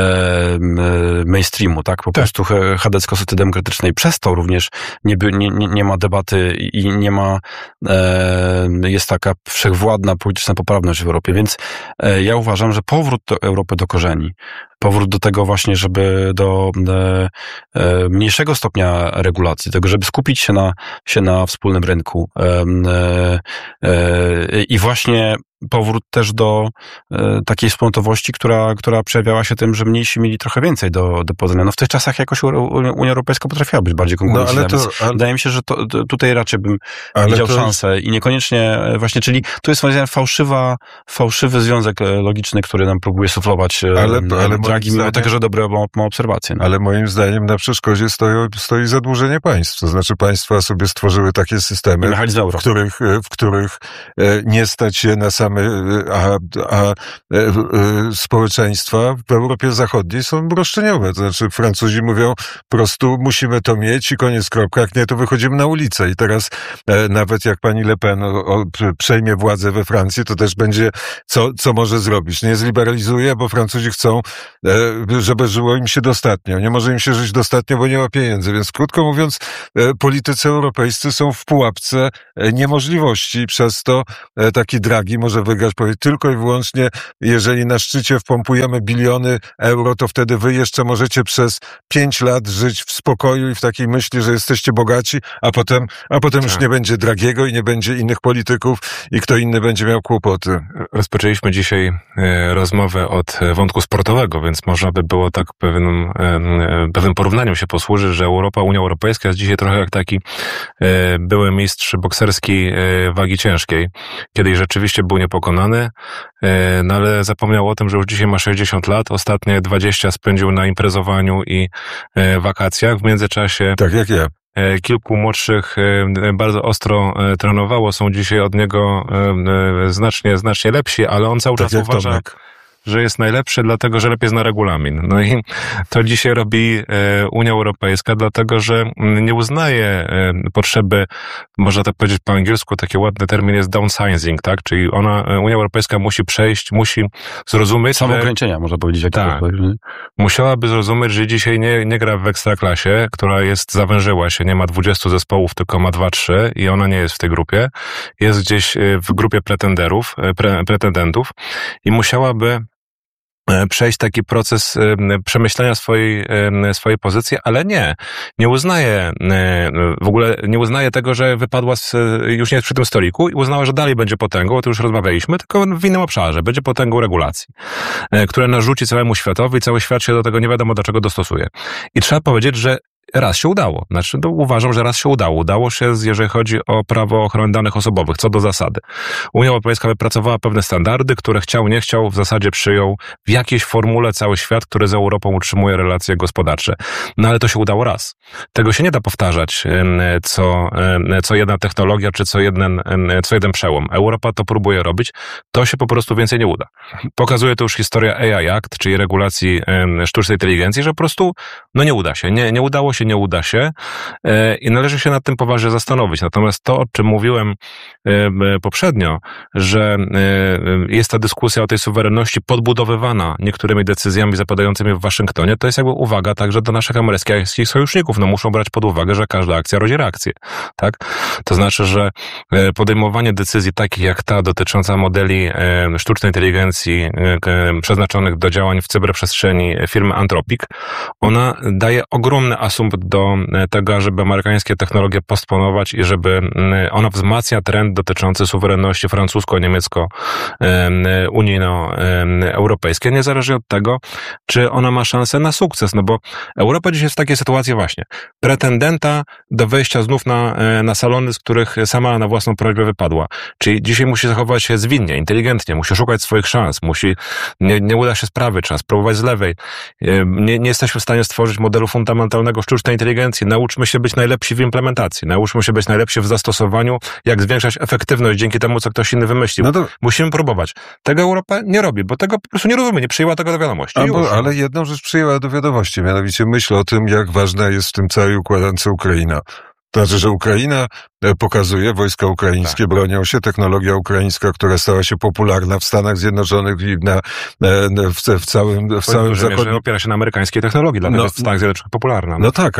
mainstreamu, tak, po prostu chadecko-demokratycznej. Przez to również nie ma debaty i nie ma, jest taka wszechwładna polityczna poprawność w Europie, więc ja uważam, że powrót do Europy do korzeni, powrót do tego właśnie, żeby do mniejszego stopnia regulacji, tego, żeby skupić się na wspólnym rynku i właśnie powrót też do takiej wspólnotowości, która przejawiała się tym, że mniejsi mieli trochę więcej do powiedzenia. No w tych czasach jakoś Unia Europejska potrafiła być bardziej konkurencyjna, wydaje mi się, że tutaj raczej bym widział szansę i niekoniecznie właśnie, czyli tu jest fałszywy związek logiczny, który nam próbuje suflować Draghi, mimo tego, że dobre ma obserwacje. No. Ale moim zdaniem na przeszkodzie stoi zadłużenie państw. To znaczy państwa sobie stworzyły takie systemy, w których nie stać się na same, a społeczeństwa w Europie Zachodniej są roszczeniowe. To znaczy Francuzi mówią, po prostu musimy to mieć i koniec, kropka. Jak nie, to wychodzimy na ulicę. I teraz nawet jak pani Le Pen przejmie władzę we Francji, to też będzie co może zrobić. Nie zliberalizuje, bo Francuzi chcą, żeby żyło im się dostatnio. Nie może im się żyć dostatnio, bo nie ma pieniędzy. Więc krótko mówiąc, politycy europejscy są w pułapce niemożliwości. Przez to taki Draghi może wygrać tylko i wyłącznie, jeżeli na szczycie wpompujemy biliony euro, to wtedy wy jeszcze możecie przez 5 lat żyć w spokoju i w takiej myśli, że jesteście bogaci, a potem już nie będzie Draghiego i nie będzie innych polityków i kto inny będzie miał kłopoty. Rozpoczęliśmy dzisiaj rozmowę od wątku sportowego, więc można by było tak pewnym porównaniem się posłużyć, że Unia Europejska jest dzisiaj trochę jak taki były mistrz bokserski wagi ciężkiej, kiedy rzeczywiście był niepokonany, no ale zapomniał o tym, że już dzisiaj ma 60 lat, ostatnie 20 spędził na imprezowaniu i wakacjach. W międzyczasie tak jak ja. Kilku młodszych bardzo ostro trenowało, są dzisiaj od niego znacznie lepsi, ale on cały czas uważa, Tomek, że jest najlepszy, dlatego że lepiej zna regulamin. No i to dzisiaj robi Unia Europejska, dlatego że nie uznaje potrzeby, można tak powiedzieć po angielsku, taki ładny termin jest downsizing, tak? Czyli Unia Europejska musi zrozumieć... Samoograniczenia, można powiedzieć. Tak. Musiałaby zrozumieć, że dzisiaj nie gra w ekstraklasie, która zawężyła się, nie ma 20 zespołów, tylko ma 2-3 i ona nie jest w tej grupie. Jest gdzieś w grupie pretendentów i musiałaby przejść taki proces przemyślenia swojej pozycji, ale nie uznaje, w ogóle nie uznaje tego, że wypadła już nie jest przy tym stoliku i uznała, że dalej będzie potęgą, o tym już rozmawialiśmy, tylko w innym obszarze, będzie potęgą regulacji, które narzuci całemu światowi i cały świat się do tego nie wiadomo do czego dostosuje. I trzeba powiedzieć, że raz się udało. Znaczy, uważam, że raz się udało. Udało się, jeżeli chodzi o prawo ochrony danych osobowych, co do zasady. Unia Europejska wypracowała pewne standardy, które chciał, nie chciał, w zasadzie przyjął w jakiejś formule cały świat, który z Europą utrzymuje relacje gospodarcze. No ale to się udało raz. Tego się nie da powtarzać co jedna technologia, czy co jeden przełom. Europa to próbuje robić. To się po prostu więcej nie uda. Pokazuje to już historia AI Act, czyli regulacji sztucznej inteligencji, że po prostu nie uda się. Nie udało się, nie uda się i należy się nad tym poważnie zastanowić. Natomiast to, o czym mówiłem poprzednio, że jest ta dyskusja o tej suwerenności podbudowywana niektórymi decyzjami zapadającymi w Waszyngtonie, to jest jakby uwaga także do naszych amerykańskich sojuszników. Muszą brać pod uwagę, że każda akcja rodzi reakcję. Tak? To znaczy, że podejmowanie decyzji takich jak ta dotycząca modeli sztucznej inteligencji przeznaczonych do działań w cyberprzestrzeni firmy Anthropic, ona daje ogromny asumpt do tego, żeby amerykańskie technologie postponować i żeby ona wzmacnia trend dotyczący suwerenności francusko-niemiecko-unijno-europejskiej, niezależnie od tego, czy ona ma szansę na sukces, bo Europa dzisiaj jest w takiej sytuacji właśnie pretendenta do wejścia znów na salony, z których sama na własną prośbę wypadła. Czyli dzisiaj musi zachować się zwinnie, inteligentnie, musi szukać swoich szans, nie uda się z prawej, trzeba spróbować z lewej. Nie jesteśmy w stanie stworzyć modelu fundamentalnego sztucznej inteligencji. Nauczmy się być najlepsi w implementacji. Nauczmy się być najlepsi w zastosowaniu, jak zwiększać efektywność dzięki temu, co ktoś inny wymyślił. Musimy próbować. Tego Europa nie robi, bo tego po prostu nie rozumie, nie przyjęła tego do wiadomości. Ale jedną rzecz przyjęła do wiadomości, mianowicie myśl o tym, jak ważna jest w tym całej układance Ukraina. To znaczy, że Ukraina pokazuje, wojska ukraińskie bronią się, technologia ukraińska, która stała się popularna w Stanach Zjednoczonych i w całym zachodnim... opiera się na amerykańskiej technologii, dlatego w Stanach Zjednoczonych popularna. No tak,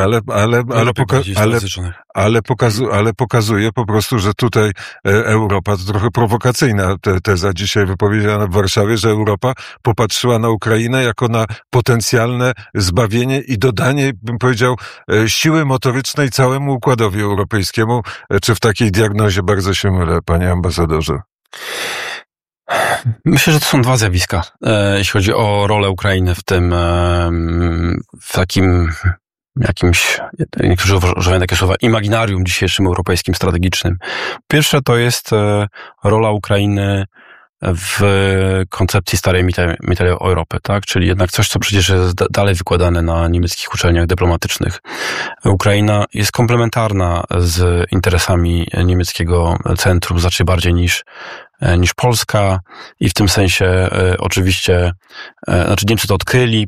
ale pokazuje po prostu, że tutaj Europa, to trochę prowokacyjna teza dzisiaj wypowiedziana w Warszawie, że Europa popatrzyła na Ukrainę jako na potencjalne zbawienie i dodanie, bym powiedział, siły motorycznej całemu układowi europejskiemu. Czy w takiej diagnozie bardzo się mylę, panie ambasadorze? Myślę, że to są dwa zjawiska, jeśli chodzi o rolę Ukrainy w tym, w takim jakimś, niektórzy używają takie słowa, imaginarium dzisiejszym europejskim strategicznym. Pierwsze to jest rola Ukrainy w koncepcji starej mitali Europy, tak? Czyli jednak coś, co przecież jest dalej wykładane na niemieckich uczelniach dyplomatycznych. Ukraina jest komplementarna z interesami niemieckiego centrum, znacznie bardziej niż Polska i w tym sensie oczywiście, znaczy Niemcy to odkryli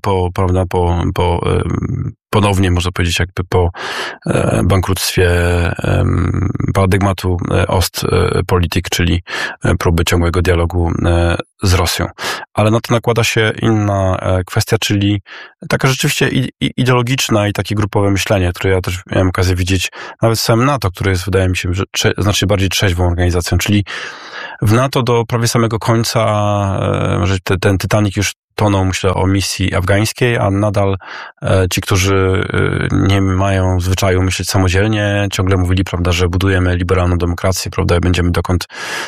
ponownie, można powiedzieć, jakby po bankructwie paradygmatu Ostpolitik, czyli próby ciągłego dialogu z Rosją. Ale na to nakłada się inna kwestia, czyli taka rzeczywiście ideologiczna i takie grupowe myślenie, które ja też miałem okazję widzieć nawet w samym NATO, które jest, wydaje mi się, że znacznie bardziej trzeźwą organizacją, czyli w NATO do prawie samego końca, że ten Titanic już tonął, myślę, o misji afgańskiej, a nadal ci, którzy nie mają zwyczaju myśleć samodzielnie, ciągle mówili, prawda, że budujemy liberalną demokrację, prawda, będziemy dokąd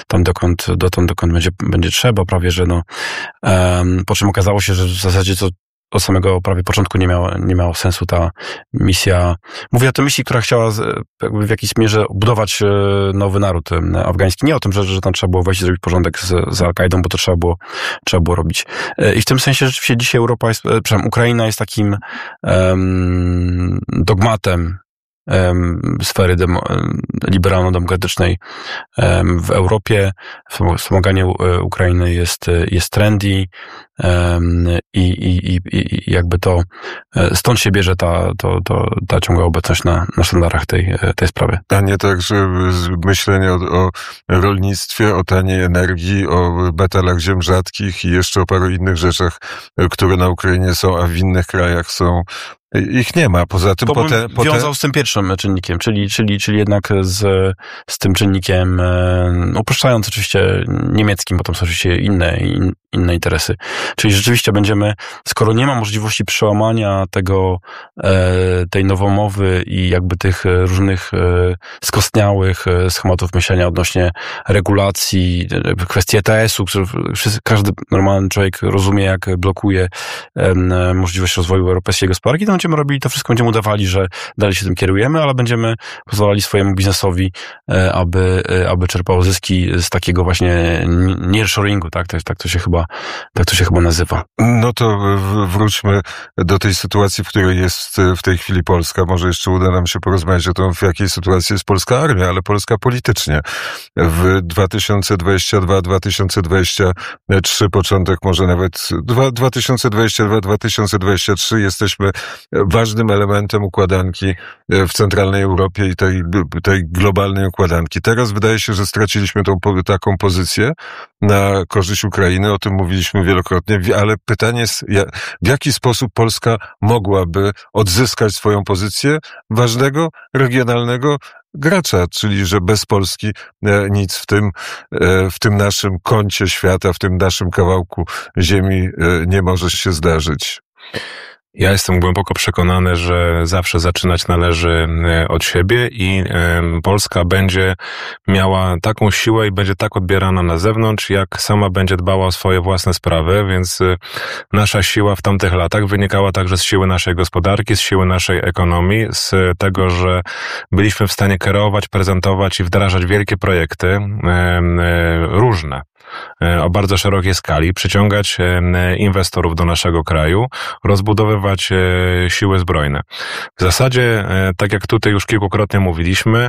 będzie trzeba, prawie, że po czym okazało się, że w zasadzie to od samego prawie początku nie miało sensu ta misja. Mówię o tej misji, która chciała jakby w jakiejś mierze budować nowy naród afgański. Nie o tym, że tam trzeba było wejść i zrobić porządek z Al-Kaidą, bo to trzeba było robić. I w tym sensie rzeczywiście dzisiaj Ukraina jest takim dogmatem sfery liberalno-demokratycznej w Europie. Wspomaganie Ukrainy jest trendy i jakby to stąd się bierze ta ciągła obecność na sztandarach tej sprawy. A nie tak, że myślenie o rolnictwie, o taniej energii, o metalach ziem rzadkich i jeszcze o paru innych rzeczach, które na Ukrainie są, a w innych krajach są. Ich nie ma. Poza tym wiązał z tym pierwszym czynnikiem, czyli jednak z tym czynnikiem, upraszczając oczywiście niemieckim, bo tam są oczywiście inne interesy. Czyli rzeczywiście będziemy, skoro nie ma możliwości przełamania tej nowomowy i jakby tych różnych skostniałych schematów myślenia odnośnie regulacji, kwestii ETS-u, każdy normalny człowiek rozumie, jak blokuje możliwość rozwoju europejskiej gospodarki, to będziemy robili to wszystko, będziemy udawali, że dalej się tym kierujemy, ale będziemy pozwalali swojemu biznesowi, aby czerpał zyski z takiego właśnie nearshoringu, tak? Tak to się chyba nazywa. No to wróćmy do tej sytuacji, w której jest w tej chwili Polska. Może jeszcze uda nam się porozmawiać o tym, w jakiej sytuacji jest polska armia, ale Polska politycznie. W 2022-2023 początek, może nawet 2022-2023 jesteśmy ważnym elementem układanki w centralnej Europie i tej globalnej układanki. Teraz wydaje się, że straciliśmy taką pozycję na korzyść Ukrainy, o tym mówiliśmy wielokrotnie, ale pytanie jest, w jaki sposób Polska mogłaby odzyskać swoją pozycję ważnego, regionalnego gracza, czyli że bez Polski nic w tym naszym kącie świata, w tym naszym kawałku ziemi nie może się zdarzyć. Ja jestem głęboko przekonany, że zawsze zaczynać należy od siebie i Polska będzie miała taką siłę i będzie tak odbierana na zewnątrz, jak sama będzie dbała o swoje własne sprawy, więc nasza siła w tamtych latach wynikała także z siły naszej gospodarki, z siły naszej ekonomii, z tego, że byliśmy w stanie kierować, prezentować i wdrażać wielkie projekty różne, o bardzo szerokiej skali, przyciągać inwestorów do naszego kraju, rozbudowywać siły zbrojne. W zasadzie, tak jak tutaj już kilkukrotnie mówiliśmy,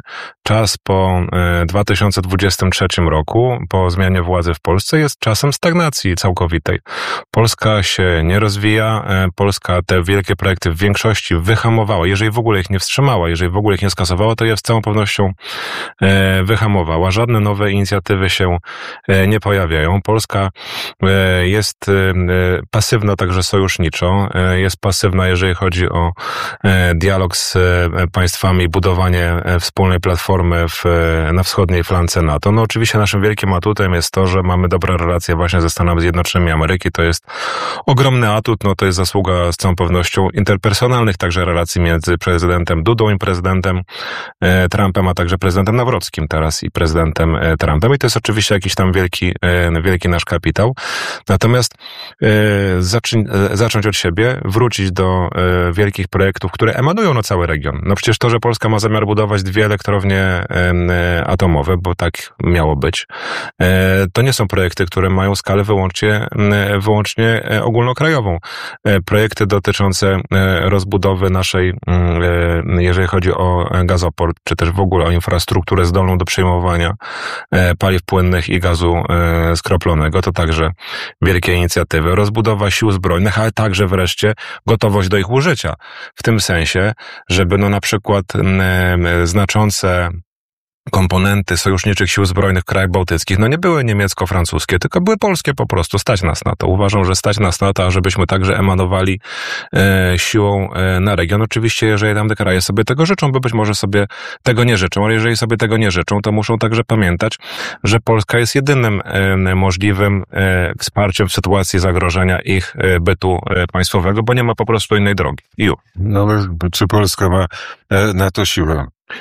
czas po 2023 roku, po zmianie władzy w Polsce, jest czasem stagnacji całkowitej. Polska się nie rozwija, Polska te wielkie projekty w większości wyhamowała. Jeżeli w ogóle ich nie wstrzymała, jeżeli w ogóle ich nie skasowała, to je z całą pewnością wyhamowała. Żadne nowe inicjatywy się nie pojawiają. Polska jest pasywna także sojuszniczo, jest pasywna, jeżeli chodzi o dialog z państwami, budowanie wspólnej platformy na wschodniej flance NATO. No oczywiście naszym wielkim atutem jest to, że mamy dobre relacje właśnie ze Stanami Zjednoczonymi Ameryki. To jest ogromny atut, no to jest zasługa z całą pewnością interpersonalnych także relacji między prezydentem Dudą i prezydentem Trumpem, a także prezydentem Nawrockim teraz i prezydentem Trumpem. I to jest oczywiście jakiś tam wielki nasz kapitał. Natomiast zacząć od siebie, wrócić do wielkich projektów, które emanują na cały region. No przecież to, że Polska ma zamiar budować 2 elektrownie atomowe, bo tak miało być, to nie są projekty, które mają skalę wyłącznie ogólnokrajową. Projekty dotyczące rozbudowy naszej, jeżeli chodzi o gazoport, czy też w ogóle o infrastrukturę zdolną do przejmowania paliw płynnych i gazu skroplonego, to także wielkie inicjatywy. Rozbudowa sił zbrojnych, ale także wreszcie gotowość do ich użycia. W tym sensie, żeby na przykład znaczące komponenty sojuszniczych sił zbrojnych w krajach bałtyckich, nie były niemiecko-francuskie, tylko były polskie po prostu. Stać nas na to. Uważam, że stać nas na to, żebyśmy także emanowali siłą na region. Oczywiście, jeżeli tamte kraje sobie tego życzą, bo być może sobie tego nie życzą, ale jeżeli sobie tego nie życzą, to muszą także pamiętać, że Polska jest jedynym możliwym wsparciem w sytuacji zagrożenia ich bytu państwowego, bo nie ma po prostu innej drogi. No ale czy Polska ma na to siłę?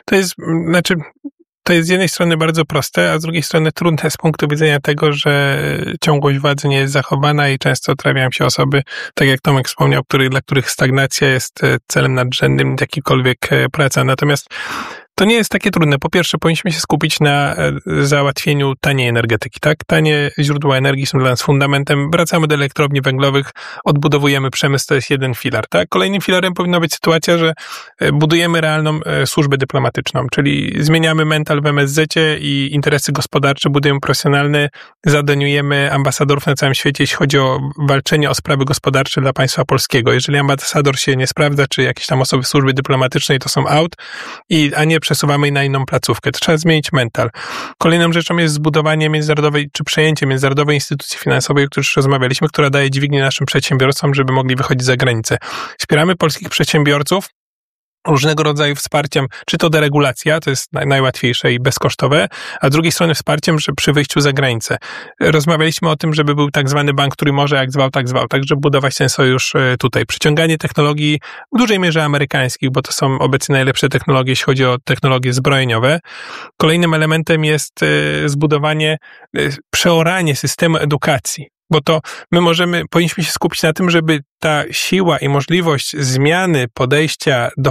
To jest z jednej strony bardzo proste, a z drugiej strony trudne z punktu widzenia tego, że ciągłość władzy nie jest zachowana i często trafiają się osoby, tak jak Tomek wspomniał, dla których stagnacja jest celem nadrzędnym, jakikolwiek praca. Natomiast to nie jest takie trudne. Po pierwsze, powinniśmy się skupić na załatwieniu taniej energetyki, tak? Tanie źródła energii są dla nas fundamentem. Wracamy do elektrowni węglowych, odbudowujemy przemysł, to jest jeden filar, tak? Kolejnym filarem powinna być sytuacja, że budujemy realną służbę dyplomatyczną, czyli zmieniamy mental w MSZ-cie i interesy gospodarcze budujemy profesjonalne, zadaniujemy ambasadorów na całym świecie, jeśli chodzi o walczenie o sprawy gospodarcze dla państwa polskiego. Jeżeli ambasador się nie sprawdza, czy jakieś tam osoby w służbie dyplomatycznej to są out, a nie przesuwamy na inną placówkę. To trzeba zmienić mental. Kolejną rzeczą jest zbudowanie międzynarodowej, czy przejęcie międzynarodowej instytucji finansowej, o której już rozmawialiśmy, która daje dźwignię naszym przedsiębiorcom, żeby mogli wychodzić za granicę. Wspieramy polskich przedsiębiorców różnego rodzaju wsparciem, czy to deregulacja, to jest najłatwiejsze i bezkosztowe, a z drugiej strony wsparciem, że przy wyjściu za granicę. Rozmawialiśmy o tym, żeby był tak zwany bank, który może jak zwał, tak żeby budować ten sojusz tutaj. Przyciąganie technologii w dużej mierze amerykańskich, bo to są obecnie najlepsze technologie, jeśli chodzi o technologie zbrojeniowe. Kolejnym elementem jest zbudowanie, przeoranie systemu edukacji. Bo to powinniśmy się skupić na tym, żeby ta siła i możliwość zmiany podejścia do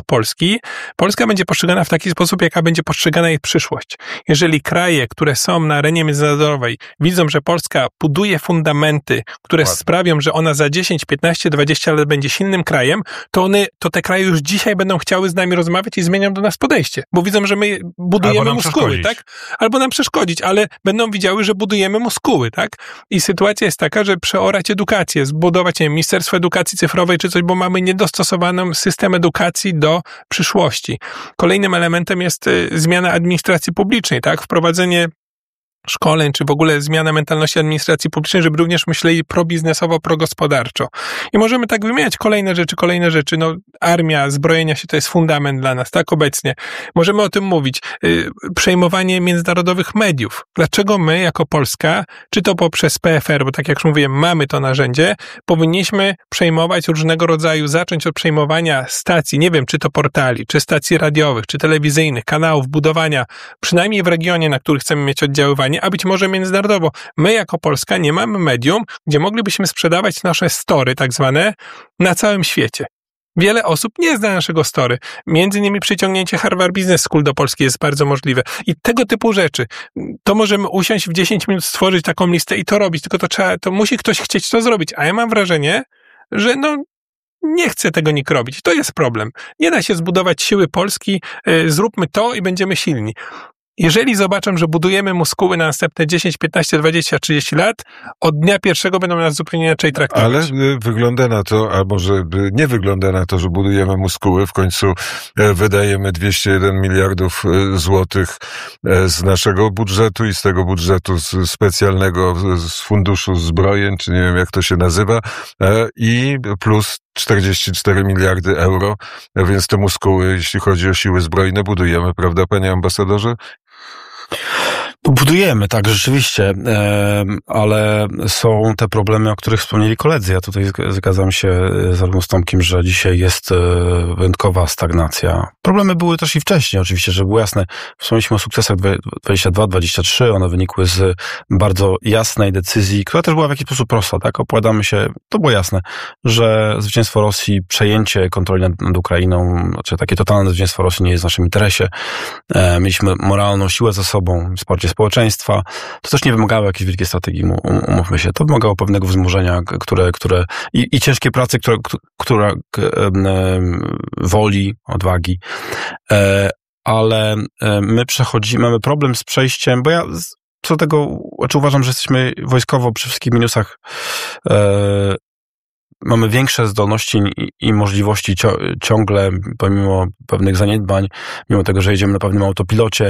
Polska będzie postrzegana w taki sposób, jaka będzie postrzegana jej przyszłość. Jeżeli kraje, które są na arenie międzynarodowej, widzą, że Polska buduje fundamenty, które sprawią, że ona za 10, 15, 20 lat będzie silnym krajem, to te kraje już dzisiaj będą chciały z nami rozmawiać i zmienią do nas podejście. Bo widzą, że my budujemy muskuły, tak? Albo nam przeszkodzić, ale będą widziały, że budujemy muskuły, tak? I sytuacja jest taka, że przeorać edukację, zbudować Ministerstwo Edukacji Cyfrowej czy coś, bo mamy niedostosowany system edukacji do przyszłości. Kolejnym elementem jest zmiana administracji publicznej, tak? Wprowadzenie szkoleń, czy w ogóle zmiana mentalności administracji publicznej, żeby również myśleli probiznesowo, progospodarczo. I możemy tak wymieniać kolejne rzeczy. Armia, zbrojenia się to jest fundament dla nas, tak obecnie. Możemy o tym mówić. Przejmowanie międzynarodowych mediów. Dlaczego my, jako Polska, czy to poprzez PFR, bo tak jak już mówiłem, mamy to narzędzie, powinniśmy przejmować różnego rodzaju, zacząć od przejmowania stacji, nie wiem, czy to portali, czy stacji radiowych, czy telewizyjnych, kanałów, budowania, przynajmniej w regionie, na których chcemy mieć oddziaływanie, a być może międzynarodowo. My jako Polska nie mamy medium, gdzie moglibyśmy sprzedawać nasze story, tak zwane, na całym świecie. Wiele osób nie zna naszego story. Między innymi przyciągnięcie Harvard Business School do Polski jest bardzo możliwe. I tego typu rzeczy. To możemy usiąść w 10 minut, stworzyć taką listę i to robić. Tylko to musi ktoś chcieć to zrobić. A ja mam wrażenie, że nie chce tego nikt robić. To jest problem. Nie da się zbudować siły Polski, zróbmy to i będziemy silni. Jeżeli zobaczę, że budujemy muskuły na następne 10, 15, 20, 30 lat, od dnia pierwszego będą nas zupełnie inaczej traktować. Ale wygląda na to, a może nie wygląda na to, że budujemy muskuły. W końcu wydajemy 201 miliardów złotych z naszego budżetu i z tego budżetu specjalnego z Funduszu Zbrojeń, czy nie wiem jak to się nazywa, i plus 44 miliardy euro, więc te muskuły, jeśli chodzi o siły zbrojne, budujemy, prawda, panie ambasadorze? Budujemy, tak, rzeczywiście, ale są te problemy, o których wspomnieli koledzy. Ja tutaj zgadzam się zarówno z Tomkiem, że dzisiaj jest wyjątkowa stagnacja. Problemy były też i wcześniej, oczywiście, że było jasne. Wspomnieliśmy o sukcesach 22-23, one wynikły z bardzo jasnej decyzji, która też była w jakiś sposób prosta, tak? Opowiadamy się, to było jasne, że zwycięstwo Rosji, przejęcie kontroli nad Ukrainą, znaczy takie totalne zwycięstwo Rosji nie jest w naszym interesie. Mieliśmy moralną siłę za sobą, wsparcie społeczeństwa. To też nie wymagało jakiejś wielkiej strategii, umówmy się. To wymagało pewnego wzmożenia, które i ciężkiej pracy, która woli, odwagi. Ale my mamy problem z przejściem, bo ja co do tego, uważam, że jesteśmy wojskowo przy wszystkich minusach, mamy większe zdolności i możliwości ciągle, pomimo pewnych zaniedbań, mimo tego, że jedziemy na pewnym autopilocie,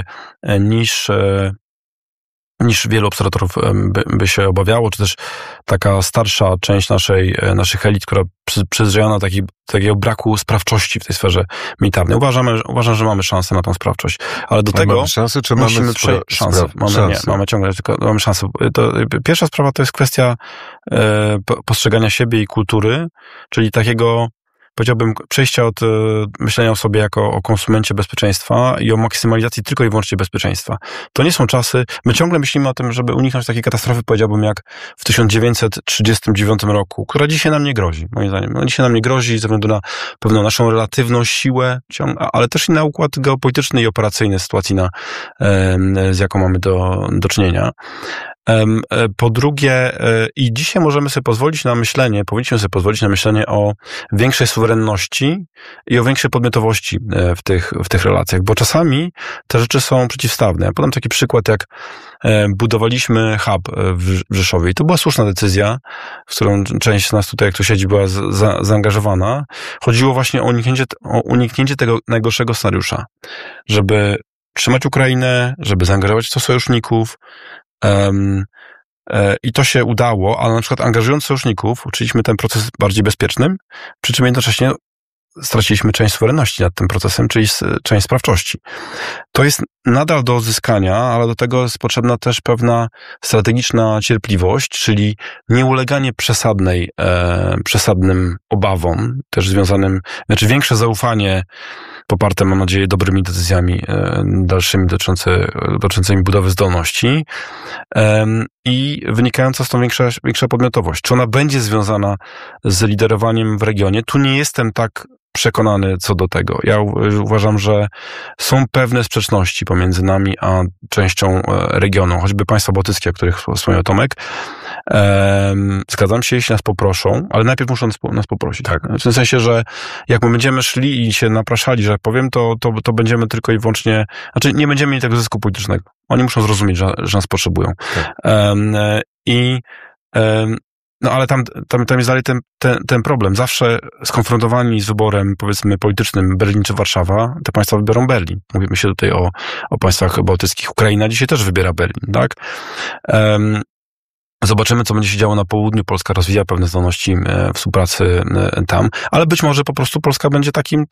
niż wielu obserwatorów by się obawiało, czy też taka starsza część naszych elit, która przyzwyczajona takiego braku sprawczości w tej sferze militarnej. Uważam, że mamy szansę na tą sprawczość, ale do tego mamy szansę, czy musimy przejść szansę. Mamy ciągle, tylko mamy szansę. Pierwsza sprawa to jest kwestia postrzegania siebie i kultury, czyli takiego, powiedziałbym, przejścia od myślenia o sobie jako o konsumencie bezpieczeństwa i o maksymalizacji tylko i wyłącznie bezpieczeństwa. To nie są czasy, my ciągle myślimy o tym, żeby uniknąć takiej katastrofy, powiedziałbym, jak w 1939 roku, która dzisiaj nam nie grozi, moim zdaniem. No, dzisiaj nam nie grozi ze względu na pewną naszą relatywną siłę, ale też i na układ geopolityczny i operacyjny sytuacji, z jaką mamy do czynienia. Po drugie, i dzisiaj możemy sobie pozwolić na myślenie, powinniśmy sobie pozwolić na myślenie o większej suwerenności i o większej podmiotowości w tych relacjach, bo czasami te rzeczy są przeciwstawne. Ja podam taki przykład, jak budowaliśmy hub w Rzeszowie i to była słuszna decyzja, w którą część z nas tutaj, jak tu siedzi, była zaangażowana. Chodziło właśnie o uniknięcie tego najgorszego scenariusza, żeby trzymać Ukrainę, żeby zaangażować w to sojuszników, i to się udało, ale na przykład angażując sojuszników uczyliśmy ten proces bardziej bezpiecznym, przy czym jednocześnie straciliśmy część suwerenności nad tym procesem, czyli część sprawczości. To jest nadal do odzyskania, ale do tego jest potrzebna też pewna strategiczna cierpliwość, czyli nieuleganie przesadnym obawom, też związanym, znaczy większe zaufanie poparte, mam nadzieję, dobrymi decyzjami dalszymi dotyczącymi budowy zdolności i wynikająca z tą większa podmiotowość. Czy ona będzie związana z liderowaniem w regionie? Tu nie jestem tak przekonany co do tego. Ja uważam, że są pewne sprzeczności pomiędzy nami a częścią regionu, choćby państwa bałtyckie, o których wspomniał Tomek. Zgadzam się, jeśli nas poproszą, ale najpierw muszą nas poprosić. Tak. W tym sensie, że jak my będziemy szli i się napraszali, że jak powiem, to będziemy tylko i wyłącznie, znaczy nie będziemy mieli tego zysku politycznego. Oni muszą zrozumieć, że nas potrzebują. Tak. No ale tam jest dalej ten problem. Zawsze skonfrontowani z wyborem, powiedzmy, politycznym Berlin czy Warszawa, te państwa wybiorą Berlin. Mówimy się tutaj o państwach bałtyckich. Ukraina dzisiaj też wybiera Berlin, tak? Zobaczymy, co będzie się działo na południu. Polska rozwija pewne zdolności współpracy tam, ale być może po prostu Polska będzie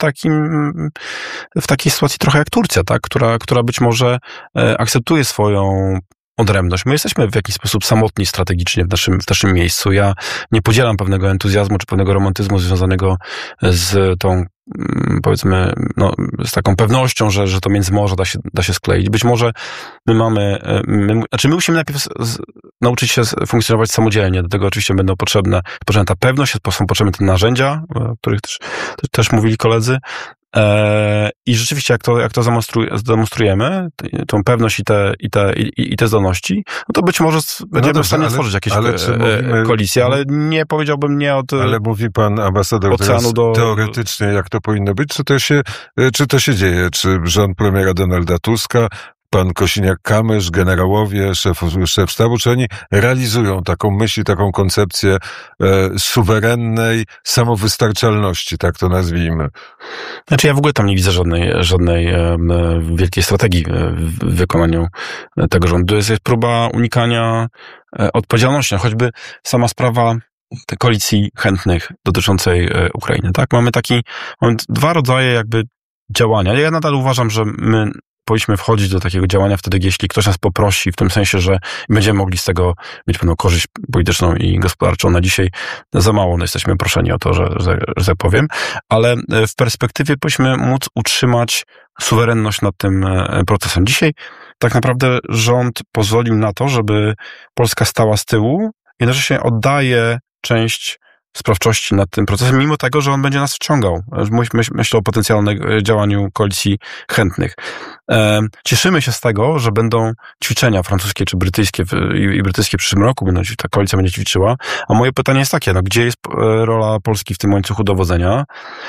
w takiej sytuacji trochę jak Turcja, tak? Która być może akceptuje swoją odrębność. My jesteśmy w jakiś sposób samotni strategicznie w naszym miejscu. Ja nie podzielam pewnego entuzjazmu czy pewnego romantyzmu związanego z tą, powiedzmy, z taką pewnością, że to Międzymorze da się skleić. Być może my musimy najpierw nauczyć się funkcjonować samodzielnie. Do tego oczywiście będą potrzebna ta pewność, są potrzebne te narzędzia, o których też mówili koledzy, I rzeczywiście, jak to demonstrujemy, tą pewność i te zdolności, no to być może będziemy w stanie stworzyć jakieś koalicje, ale nie powiedziałbym nie od Ale mówi pan ambasador teraz teoretycznie, jak to powinno być, czy to się dzieje? Czy rząd premiera Donalda Tuska, pan Kosiniak-Kamysz, generałowie, szef sztabu, czy oni realizują taką myśl, taką koncepcję suwerennej samowystarczalności, tak to nazwijmy? Znaczy ja w ogóle tam nie widzę żadnej wielkiej strategii w wykonaniu tego rządu. Jest próba unikania odpowiedzialności, choćby sama sprawa tej koalicji chętnych dotyczącej Ukrainy. Tak, mamy dwa rodzaje jakby działania. Ja nadal uważam, że my powinniśmy wchodzić do takiego działania wtedy, jeśli ktoś nas poprosi, w tym sensie, że będziemy mogli z tego mieć pewną korzyść polityczną i gospodarczą. Na dzisiaj za mało jesteśmy proszeni o to, że tak powiem, ale w perspektywie powinniśmy móc utrzymać suwerenność nad tym procesem. Dzisiaj tak naprawdę rząd pozwolił na to, żeby Polska stała z tyłu, jednocześnie oddaje część sprawczości nad tym procesem, mimo tego, że on będzie nas wciągał. Myślę o potencjalnym działaniu koalicji chętnych. Cieszymy się z tego, że będą ćwiczenia francuskie czy brytyjskie i brytyjskie w przyszłym roku, ta koalicja będzie ćwiczyła. A moje pytanie jest takie, gdzie jest rola Polski w tym łańcuchu dowodzenia?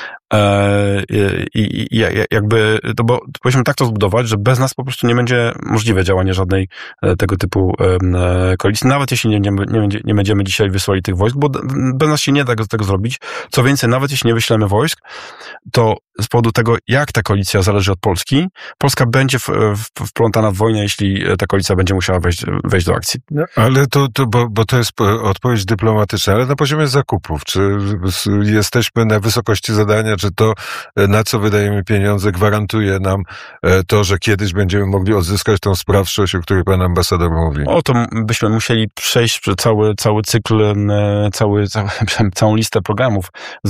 I jakby, bo powinniśmy tak to zbudować, że bez nas po prostu nie będzie możliwe działanie żadnej tego typu koalicji, nawet jeśli nie będziemy dzisiaj wysłali tych wojsk, bo bez nas się nie da tego zrobić. Co więcej, nawet jeśli nie wyślemy wojsk, to z powodu tego, jak ta koalicja zależy od Polski, Polska będzie wplątana w wojnę, jeśli ta koalicja będzie musiała wejść do akcji. No, ale bo to jest odpowiedź dyplomatyczna, ale na poziomie zakupów, czy jesteśmy na wysokości zadania, czy to, na co wydajemy pieniądze, gwarantuje nam to, że kiedyś będziemy mogli odzyskać tą sprawczość, o której pan ambasador mówi? To byśmy musieli przejść cały cykl, całą listę programów